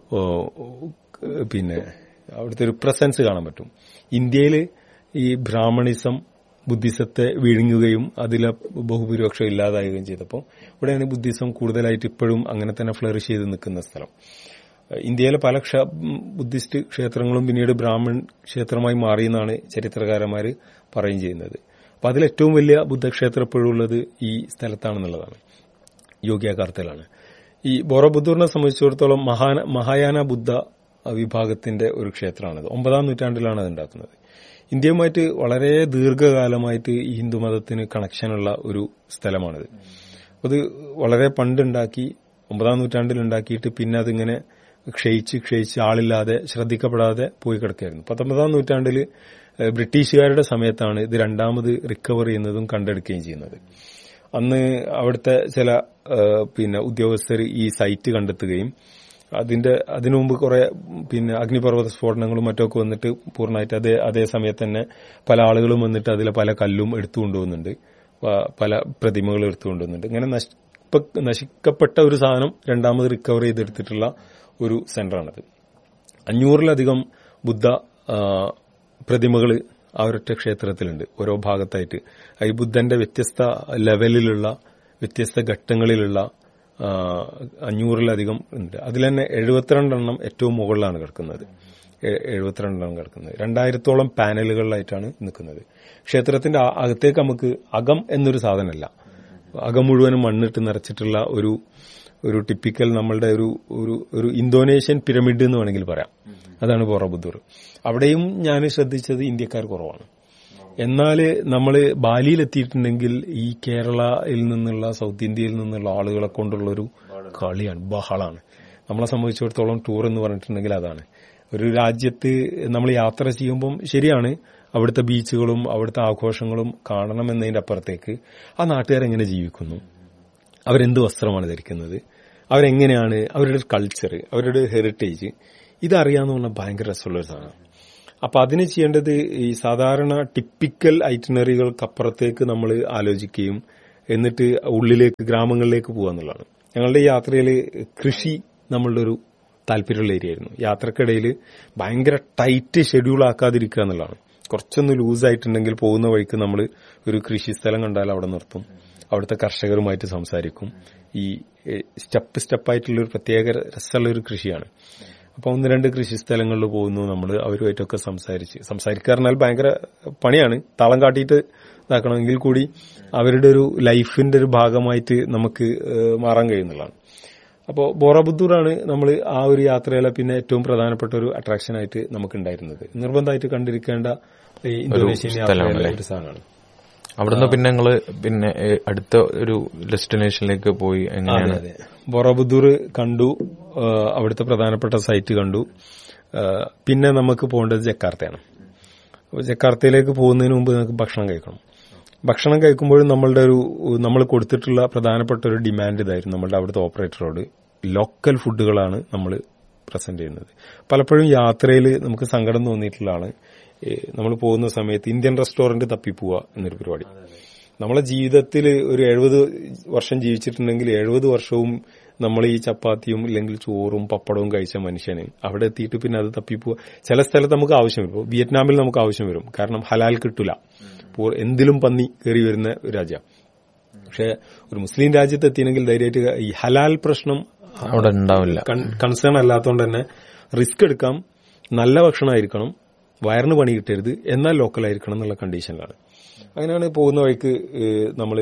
പിന്നെ അവിടുത്തെ ഒരു പ്രസൻസ് കാണാൻ പറ്റും. ഇന്ത്യയിൽ ഈ ബ്രാഹ്മണിസം ബുദ്ധിസത്തെ വിഴുങ്ങുകയും അതിലെ ബഹുഭൂരിപക്ഷം ഇല്ലാതാവുകയും ചെയ്തപ്പോൾ ഇവിടെയാണ് ബുദ്ധിസം കൂടുതലായിട്ട് ഇപ്പോഴും അങ്ങനെ തന്നെ ഫ്ലറിഷ് ചെയ്ത് നിൽക്കുന്ന സ്ഥലം. ഇന്ത്യയിലെ പല ബുദ്ധിസ്റ്റ് ക്ഷേത്രങ്ങളും പിന്നീട് ബ്രാഹ്മൺ ക്ഷേത്രമായി മാറിയെന്നാണ് ചരിത്രകാരന്മാർ പറയുകയും ചെയ്യുന്നത്. അപ്പൊ അതിലേറ്റവും വലിയ ബുദ്ധക്ഷേത്രം ഇപ്പോഴും ഉള്ളത് ഈ സ്ഥലത്താണെന്നുള്ളതാണ്, യോഗ്യകാർത്തയിലാണ്. ഈ ബോറബുദ്ദൂറിനെ സംബന്ധിച്ചിടത്തോളം മഹായാന ബുദ്ധ വിഭാഗത്തിന്റെ ഒരു ക്ഷേത്രമാണത്. 9-ാം നൂറ്റാണ്ടിലാണ് അത് ഉണ്ടാക്കുന്നത്. ഇന്ത്യയുമായിട്ട് വളരെ ദീർഘകാലമായിട്ട് ഈ ഹിന്ദുമതത്തിന് കണക്ഷനുള്ള ഒരു സ്ഥലമാണിത്. അത് വളരെ പണ്ടുണ്ടാക്കി 9-ാം നൂറ്റാണ്ടിൽ ഉണ്ടാക്കിയിട്ട് പിന്നെ അതിങ്ങനെ ക്ഷയിച്ച് ആളില്ലാതെ ശ്രദ്ധിക്കപ്പെടാതെ പോയി കിടക്കുകയായിരുന്നു. 19-ാം നൂറ്റാണ്ടിൽ ബ്രിട്ടീഷുകാരുടെ സമയത്താണ് ഇത് രണ്ടാമത് റിക്കവർ ചെയ്യുന്നതും കണ്ടെടുക്കുകയും ചെയ്യുന്നത്. അന്ന് അവിടുത്തെ ചില പിന്നെ ഉദ്യോഗസ്ഥർ ഈ സൈറ്റ് കണ്ടെത്തുകയും അതിനു മുമ്പ് കുറെ പിന്നെ അഗ്നിപർവ്വത സ്ഫോടനങ്ങളും മറ്റൊക്കെ വന്നിട്ട് പൂർണ്ണമായിട്ട് അതേ സമയത്ത് തന്നെ പല ആളുകളും വന്നിട്ട് അതിലെ പല കല്ലും എടുത്തുകൊണ്ടുപോകുന്നുണ്ട്, പല പ്രതിമകളും എടുത്തുകൊണ്ടുവന്നുണ്ട്. ഇങ്ങനെ നശിക്കപ്പെട്ട ഒരു സാധനം രണ്ടാമത് റിക്കവർ ചെയ്തെടുത്തിട്ടുള്ള ഒരു സെന്ററാണത്. 500-ലധികം ബുദ്ധ പ്രതിമകൾ ആ ഒരൊറ്റ ക്ഷേത്രത്തിലുണ്ട്, ഓരോ ഭാഗത്തായിട്ട്. ഈ ബുദ്ധന്റെ വ്യത്യസ്ത ലെവലിലുള്ള വ്യത്യസ്ത ഘട്ടങ്ങളിലുള്ള 500-ലധികം ഉണ്ട്. അതിൽ തന്നെ 72 എണ്ണം ഏറ്റവും മുകളിലാണ് കിടക്കുന്നത്. 72 എണ്ണം കിടക്കുന്നത് 2000-ഓളം പാനലുകളിലായിട്ടാണ് നിൽക്കുന്നത്. ക്ഷേത്രത്തിന്റെ അകത്തേക്ക് നമുക്ക് അകം എന്നൊരു സാധനമല്ല, അകം മുഴുവനും മണ്ണിട്ട് നിറച്ചിട്ടുള്ള ഒരു ടിപ്പിക്കൽ നമ്മളുടെ ഒരു ഇന്തോനേഷ്യൻ പിരമിഡ് എന്ന് വേണമെങ്കിൽ പറയാം. അതാണ് ബോറബുദ്ദൂർ. അവിടെയും ഞാൻ ശ്രദ്ധിച്ചത് ഇന്ത്യക്കാർ കുറവാണ്. എന്നാൽ നമ്മൾ ബാലിയിലെത്തിയിട്ടുണ്ടെങ്കിൽ ഈ കേരളയിൽ നിന്നുള്ള സൗത്ത് ഇന്ത്യയിൽ നിന്നുള്ള ആളുകളെ കൊണ്ടുള്ള ഒരു കളിയാണ്, ബഹളാണ്. നമ്മളെ സംബന്ധിച്ചിടത്തോളം ടൂർ എന്ന് പറഞ്ഞിട്ടുണ്ടെങ്കിൽ അതാണ്. ഒരു രാജ്യത്ത് നമ്മൾ യാത്ര ചെയ്യുമ്പം ശരിയാണ് അവിടുത്തെ ബീച്ചുകളും അവിടുത്തെ ആഘോഷങ്ങളും കാണണമെന്നതിന്റെ അപ്പുറത്തേക്ക് ആ നാട്ടുകാരെങ്ങനെ ജീവിക്കുന്നു, അവരെന്ത് വസ്ത്രമാണ് ധരിക്കുന്നത്, അവരെങ്ങനെയാണ്, അവരുടെ കൾച്ചർ, അവരുടെ ഹെറിറ്റേജ്, ഇതറിയാന്ന് പറഞ്ഞാൽ ഭയങ്കര രസമുള്ളൊരു സാധനമാണ്. അപ്പൊ അതിന് ചെയ്യേണ്ടത് ഈ സാധാരണ ടിപ്പിക്കൽ ഐറ്റിനറികൾക്കപ്പുറത്തേക്ക് നമ്മൾ ആലോചിക്കുകയും എന്നിട്ട് ഉള്ളിലേക്ക് ഗ്രാമങ്ങളിലേക്ക് പോകാന്നുള്ളതാണ്. ഞങ്ങളുടെ ഈ യാത്രയിൽ കൃഷി നമ്മളുടെ ഒരു താല്പര്യമുള്ള ഏരിയ ആയിരുന്നു. യാത്രക്കിടയിൽ ഭയങ്കര ടൈറ്റ് ഷെഡ്യൂൾ ആക്കാതിരിക്കുക എന്നുള്ളതാണ്. കുറച്ചൊന്ന് ലൂസായിട്ടുണ്ടെങ്കിൽ പോകുന്ന വഴിക്ക് നമ്മൾ ഒരു കൃഷി സ്ഥലം കണ്ടാൽ അവിടെ നിർത്തും, അവിടുത്തെ കർഷകരുമായിട്ട് സംസാരിക്കും. ഈ സ്റ്റെപ്പായിട്ടുള്ളൊരു പ്രത്യേക രസമുള്ള ഒരു കൃഷിയാണ്. അപ്പൊ 1-2 കൃഷി സ്ഥലങ്ങളിൽ പോകുന്നു, നമ്മൾ അവരുമായിട്ടൊക്കെ സംസാരിക്കാറുണ്ടാൽ ഭയങ്കര പണിയാണ്, താളം കാട്ടിയിട്ട് ഇതാക്കണമെങ്കിൽ കൂടി അവരുടെ ഒരു ലൈഫിന്റെ ഒരു ഭാഗമായിട്ട് നമുക്ക് മാറാൻ കഴിയുന്നതാണ്. അപ്പോൾ ബോറബുദ്ദൂറാണ് നമ്മൾ ആ ഒരു യാത്രയിലെ പിന്നെ ഏറ്റവും പ്രധാനപ്പെട്ട ഒരു അട്രാക്ഷൻ ആയിട്ട് നമുക്ക് ഉണ്ടായിരുന്നത്. നിർബന്ധമായിട്ട് കണ്ടിരിക്കേണ്ട ഇന്തോനേഷ്യൻ യാത്രയിലെ ഒരു സാധനമാണ്. അവിടുന്ന് പിന്നെ ഞങ്ങള് പിന്നെ അടുത്ത ഒരു ഡെസ്റ്റിനേഷനിലേക്ക് പോയി. എങ്ങനെയാണ്? അതെ, ബോറബുദ്ദൂർ കണ്ടു, അവിടുത്തെ പ്രധാനപ്പെട്ട സൈറ്റ് കണ്ടു. പിന്നെ നമുക്ക് പോകേണ്ടത് ജക്കാർത്തയാണ്. അപ്പോൾ ജക്കാർത്തയിലേക്ക് പോകുന്നതിന് മുമ്പ് നമുക്ക് ഭക്ഷണം കഴിക്കണം. ഭക്ഷണം കഴിക്കുമ്പോഴും നമ്മൾ കൊടുത്തിട്ടുള്ള പ്രധാനപ്പെട്ട ഒരു ഡിമാൻഡ് ഇതായിരുന്നു നമ്മളുടെ അവിടുത്തെ ഓപ്പറേറ്ററോട്, ലോക്കൽ ഫുഡുകളാണ് നമ്മൾ പ്രസന്റ് ചെയ്യുന്നത്. പലപ്പോഴും യാത്രയിൽ നമുക്ക് സങ്കടം തോന്നിയിട്ടുള്ളതാണ്, നമ്മൾ പോകുന്ന സമയത്ത് ഇന്ത്യൻ റെസ്റ്റോറന്റ് തപ്പിപ്പോവുക എന്നൊരു പരിപാടി. നമ്മളെ ജീവിതത്തിൽ ഒരു 70 വർഷം ജീവിച്ചിട്ടുണ്ടെങ്കിൽ 70 വർഷവും നമ്മൾ ഈ ചപ്പാത്തിയും ഇല്ലെങ്കിൽ ചോറും പപ്പടവും കഴിച്ച മനുഷ്യന് അവിടെ എത്തിയിട്ട് പിന്നെ അത് തപ്പിപ്പോവുക. ചില സ്ഥലത്ത് നമുക്ക് ആവശ്യം വരും. ഇപ്പോൾ വിയറ്റ്നാമിൽ നമുക്ക് ആവശ്യം വരും, കാരണം ഹലാൽ കിട്ടൂല, എന്തിലും പന്നി കയറി വരുന്ന ഒരു രാജ്യം. പക്ഷെ ഒരു മുസ്ലിം രാജ്യത്ത് എത്തിയെങ്കിൽ ധൈര്യമായിട്ട് ഈ ഹലാൽ പ്രശ്നം അവിടെ ഉണ്ടാവില്ല, കൺസേൺ അല്ലാത്തതുകൊണ്ട് തന്നെ റിസ്ക് എടുക്കാം. നല്ല ഭക്ഷണമായിരിക്കണം, വയറിന് പണി കിട്ടരുത്, എന്നാൽ ലോക്കലായിരിക്കണം എന്നുള്ള കണ്ടീഷനിലാണ്. അങ്ങനെയാണ് പോകുന്ന വഴിക്ക് നമ്മൾ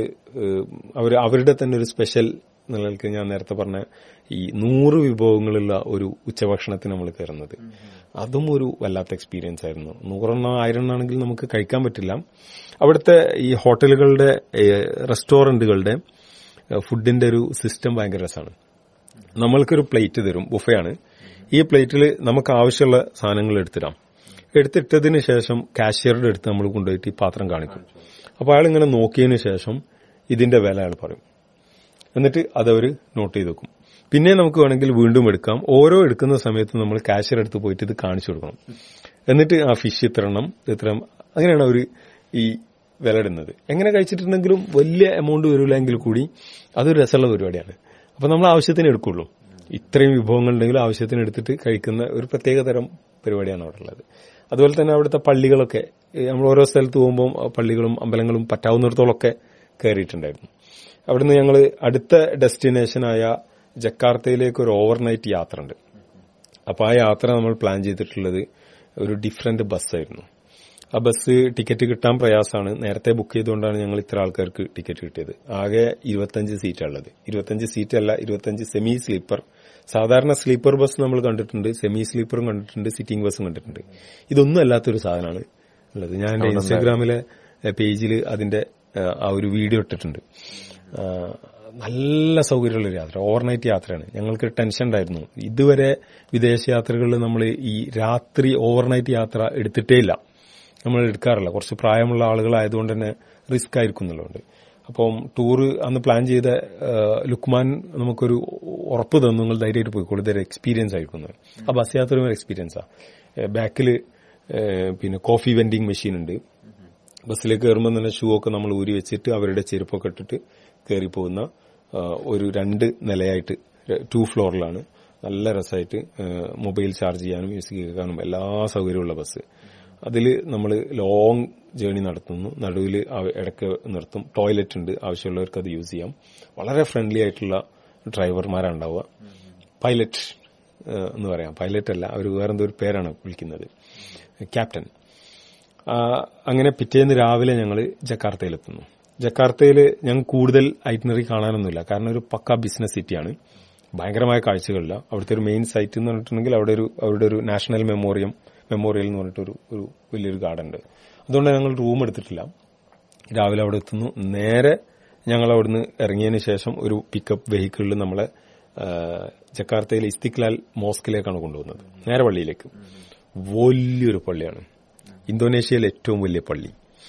അവരുടെ തന്നെ ഒരു സ്പെഷ്യൽ നിലനിൽക്ക് ഞാൻ നേരത്തെ പറഞ്ഞ ഈ 100 വിഭവങ്ങളുള്ള ഒരു ഉച്ചഭക്ഷണത്തിന് നമ്മൾ കയറുന്നത്. അതും ഒരു വല്ലാത്ത എക്സ്പീരിയൻസ് ആയിരുന്നു. 100-1000 ആണെങ്കിൽ നമുക്ക് കഴിക്കാൻ പറ്റില്ല. അവിടുത്തെ ഈ ഹോട്ടലുകളുടെ റെസ്റ്റോറന്റുകളുടെ ഫുഡിന്റെ ഒരു സിസ്റ്റം ഭയങ്കര രസമാണ്. നമ്മൾക്കൊരു പ്ലേറ്റ് തരും, ബുഫയാണ്. ഈ പ്ലേറ്റിൽ നമുക്ക് ആവശ്യമുള്ള സാധനങ്ങൾ എടുത്തിട്ടതിന് ശേഷം കാഷ്യറുടെ അടുത്ത് നമ്മൾ കൊണ്ടുപോയിട്ട് ഈ പാത്രം കാണിക്കും. അപ്പോൾ അയാൾ ഇങ്ങനെ നോക്കിയതിന് ശേഷം ഇതിന്റെ വില അയാൾ പറയും. എന്നിട്ട് അതവർ നോട്ട് ചെയ്ത് വെക്കും. പിന്നെ നമുക്ക് വേണമെങ്കിൽ വീണ്ടും എടുക്കാം. ഓരോ എടുക്കുന്ന സമയത്ത് നമ്മൾ കാഷ്യർ അടുത്ത് പോയിട്ട് ഇത് കാണിച്ചു കൊടുക്കണം. എന്നിട്ട് ആ ഫിഷ് ഇത്ര അങ്ങനെയാണ് അവർ ഈ വില ഇടുന്നത്. എങ്ങനെ കഴിച്ചിട്ടുണ്ടെങ്കിലും വലിയ എമൗണ്ട് വരില്ലെങ്കിൽ കൂടി അതൊരു രസമുള്ള പരിപാടിയാണ്. അപ്പൊ നമ്മൾ ആവശ്യത്തിന് എടുക്കുള്ളൂ. ഇത്രയും വിഭവങ്ങൾ ഉണ്ടെങ്കിലും ആവശ്യത്തിന് എടുത്തിട്ട് കഴിക്കുന്ന ഒരു പ്രത്യേക തരം പരിപാടിയാണ് അവിടെ ഉള്ളത്. അതുപോലെ തന്നെ അവിടുത്തെ പള്ളികളൊക്കെ നമ്മൾ ഓരോ സ്ഥലത്ത് പോകുമ്പോൾ പള്ളികളും അമ്പലങ്ങളും പറ്റാവുന്നിടത്തോളമൊക്കെ കയറിയിട്ടുണ്ടായിരുന്നു. അവിടുന്ന് ഞങ്ങൾ അടുത്ത ഡെസ്റ്റിനേഷനായ ജക്കാർത്തയിലേക്ക് ഒരു ഓവർനൈറ്റ് യാത്ര ഉണ്ട്. അപ്പോൾ ആ യാത്ര നമ്മൾ പ്ലാൻ ചെയ്തിട്ടുള്ളത് ഒരു ഡിഫറെന്റ് ബസ്സായിരുന്നു. ആ ബസ് ടിക്കറ്റ് കിട്ടാൻ പ്രയാസമാണ്. നേരത്തെ ബുക്ക് ചെയ്തുകൊണ്ടാണ് ഞങ്ങൾ ഇത്ര ആൾക്കാർക്ക് ടിക്കറ്റ് കിട്ടിയത്. ആകെ 25 സീറ്റാണുള്ളത്. 25 സീറ്റല്ല, 25 സെമി സ്ലീപ്പർ. സാധാരണ സ്ലീപ്പർ ബസ് നമ്മൾ കണ്ടിട്ടുണ്ട്, സെമി സ്ലീപ്പറും കണ്ടിട്ടുണ്ട്, സിറ്റിംഗ് ബസ്സും കണ്ടിട്ടുണ്ട്. ഇതൊന്നും അല്ലാത്തൊരു സാധനമാണ് ഉള്ളത്. ഞാൻ എന്റെ ഇൻസ്റ്റഗ്രാമിലെ പേജിൽ അതിന്റെ ആ ഒരു വീഡിയോ ഇട്ടിട്ടുണ്ട്. നല്ല സൗകര്യമുള്ളൊരു യാത്ര, ഓവർനൈറ്റ് യാത്രയാണ്. ഞങ്ങൾക്ക് ടെൻഷൻ ഉണ്ടായിരുന്നു. ഇതുവരെ വിദേശ യാത്രകളിൽ നമ്മൾ ഈ രാത്രി ഓവർനൈറ്റ് യാത്ര എടുത്തിട്ടേ ഇല്ല, നമ്മൾ എടുക്കാറില്ല. കുറച്ച് പ്രായമുള്ള ആളുകളായതുകൊണ്ട് തന്നെ റിസ്ക് ആയിരിക്കും എന്നുള്ളതുകൊണ്ട്. അപ്പം ടൂറ് അന്ന് പ്ലാൻ ചെയ്ത ലുക്മാൻ നമുക്കൊരു ഉറപ്പ് തന്നു, നിങ്ങൾ ധൈര്യമായിട്ട് പോയിക്കോളൂ, ഇതൊരു എക്സ്പീരിയൻസ് ആയിരിക്കും. ആ ബസ് യാത്ര ഒരു എക്സ്പീരിയൻസാണ്. ബാക്കിൽ പിന്നെ കോഫി വെൻഡിങ് മെഷീൻ ഉണ്ട്. ബസ്സിലേക്ക് കയറുമ്പോൾ തന്നെ ഷൂ ഒക്കെ നമ്മൾ ഊരി വെച്ചിട്ട് അവരുടെ ചെരുപ്പൊക്കെ ഇട്ടിട്ട് കയറി പോകുന്ന ഒരു 2 നിലയായിട്ട് 2 ഫ്ലോറിലാണ്. നല്ല രസമായിട്ട് മൊബൈൽ ചാർജ് ചെയ്യാനും മ്യൂസിക് കേൾക്കാനും എല്ലാ സൗകര്യമുള്ള ബസ്. അതിൽ നമ്മൾ ലോങ് ജേർണി നടത്തുന്നു. നടുവിൽ ഇടയ്ക്ക് നിർത്തും. ടോയ്ലറ്റ് ഉണ്ട്, ആവശ്യമുള്ളവർക്ക് അത് യൂസ് ചെയ്യാം. വളരെ ഫ്രണ്ട്ലി ആയിട്ടുള്ള ഡ്രൈവർമാരാണ് ഉണ്ടാവുക. പൈലറ്റ് എന്ന് പറയാം, പൈലറ്റ് അല്ല, അവർ വേറെന്തോ ഒരു പേരാണ് വിളിക്കുന്നത്, ക്യാപ്റ്റൻ. അങ്ങനെ പിറ്റേന്ന് രാവിലെ ഞങ്ങൾ ജക്കാർത്തയിലെത്തുന്നു. ജക്കാർത്തയിൽ ഞങ്ങൾ കൂടുതൽ ഐറ്റിനറി കാണാനൊന്നുമില്ല, കാരണം ഒരു പക്ക ബിസിനസ് സിറ്റിയാണ്. ഭയങ്കരമായ കാഴ്ചകളില്ല. അവിടുത്തെ ഒരു മെയിൻ സൈറ്റ് എന്ന് പറഞ്ഞിട്ടുണ്ടെങ്കിൽ അവരുടെ ഒരു നാഷണൽ മെമ്മോറിയൽ എന്ന് പറഞ്ഞിട്ടൊരു വലിയൊരു ഗാർഡൻ ഉണ്ട്. അതുകൊണ്ട് ഞങ്ങൾ റൂം എടുത്തിട്ടില്ല. രാവിലെ അവിടെ എത്തുന്നു. നേരെ ഞങ്ങൾ അവിടുന്ന് ഇറങ്ങിയതിന് ശേഷം ഒരു പിക്കപ്പ് വെഹിക്കിളിൽ നമ്മളെ ജക്കാർത്തയിലെ ഇസ്തിക്ലാൽ മോസ്കിലേക്കാണ് കൊണ്ടുപോകുന്നത്, നേരെ പള്ളിയിലേക്ക്. വലിയൊരു പള്ളിയാണ്, ഇന്തോനേഷ്യയിലെ ഏറ്റവും വലിയ പള്ളി.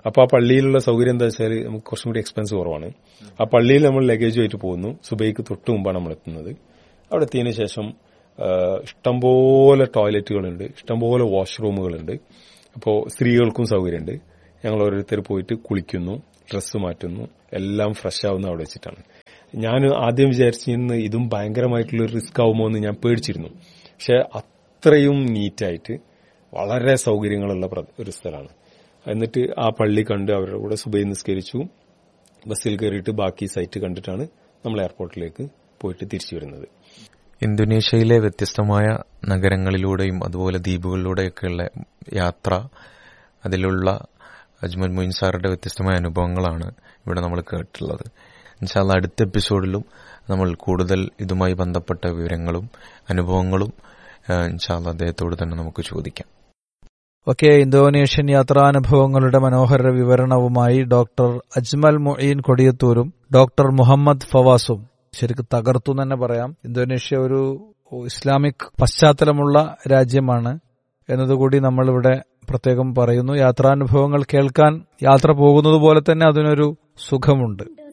അപ്പൊ ആ പള്ളിയിലുള്ള സൗകര്യം എന്താ വെച്ചാൽ നമുക്ക് കുറച്ചും കൂടി എക്സ്പെൻസ് കുറവാണ്. ആ പള്ളിയിൽ നമ്മൾ ലഗേജുമായിട്ട് പോകുന്നു. സുബൈക്ക് തൊട്ട് മുമ്പാണ് നമ്മൾ എത്തുന്നത്. അവിടെ എത്തിയതിനു ശേഷം ഇഷ്ടംപോലെ ടോയ്ലറ്റുകളുണ്ട്, ഇഷ്ടംപോലെ വാഷ്റൂമുകളുണ്ട്. അപ്പോൾ സ്ത്രീകൾക്കും സൗകര്യമുണ്ട്. ഞങ്ങൾ ഓരോരുത്തർ പോയിട്ട് കുളിക്കുന്നു, ഡ്രസ്സ് മാറ്റുന്നു, എല്ലാം ഫ്രഷ് ആവുന്ന അവിടെ വെച്ചിട്ടാണ്. ഞാൻ ആദ്യം വിചാരിച്ചിരുന്നു ഇതും ഭയങ്കരമായിട്ടുള്ള റിസ്ക് ആവുമോ എന്ന് ഞാൻ പേടിച്ചിരുന്നു. പക്ഷെ അത്രയും നീറ്റായിട്ട് വളരെ സൗകര്യങ്ങളുള്ള ഒരു സ്ഥലമാണ്. എന്നിട്ട് ആ പള്ളി കണ്ട് അവരുടെ കൂടെ സുബൈ നിസ്കരിച്ചു. ബസ്സിൽ കയറിയിട്ട് ബാക്കി സൈറ്റ് കണ്ടിട്ടാണ് നമ്മൾ എയർപോർട്ടിലേക്ക് പോയിട്ട് തിരിച്ചു വരുന്നത്. ഇന്തോനേഷ്യയിലെ വ്യത്യസ്തമായ നഗരങ്ങളിലൂടെയും അതുപോലെ ദ്വീപുകളിലൂടെയൊക്കെയുള്ള യാത്ര, അതിലുള്ള അജ്മൽ മൊയ്ൻ സാറുടെ വ്യത്യസ്തമായ അനുഭവങ്ങളാണ് ഇവിടെ നമ്മൾ കേട്ടിട്ടുള്ളത്. ഇൻഷാ അല്ലാഹ് അടുത്ത എപ്പിസോഡിലും നമ്മൾ കൂടുതൽ ഇതുമായി ബന്ധപ്പെട്ട വിവരങ്ങളും അനുഭവങ്ങളും ഇൻഷാ അല്ലാഹ് അദ്ദേഹത്തോട് തന്നെ നമുക്ക് ചോദിക്കാം. ഓക്കെ, ഇന്തോനേഷ്യൻ യാത്രാനുഭവങ്ങളുടെ മനോഹര വിവരണവുമായി ഡോക്ടർ അജ്മൽ മൊയ്ൻ കൊടിയത്തൂരും ഡോക്ടർ മുഹമ്മദ് ഫവാസും ശരിക്കും തകർത്തു തന്നെ പറയാം. ഇന്തോനേഷ്യ ഒരു ഇസ്ലാമിക് പശ്ചാത്തലമുള്ള രാജ്യമാണ് എന്നതുകൂടി നമ്മളിവിടെ പ്രത്യേകം പറയുന്നു. യാത്രാനുഭവങ്ങൾ കേൾക്കാൻ യാത്ര പോകുന്നത് പോലെ തന്നെ അതിനൊരു സുഖമുണ്ട്.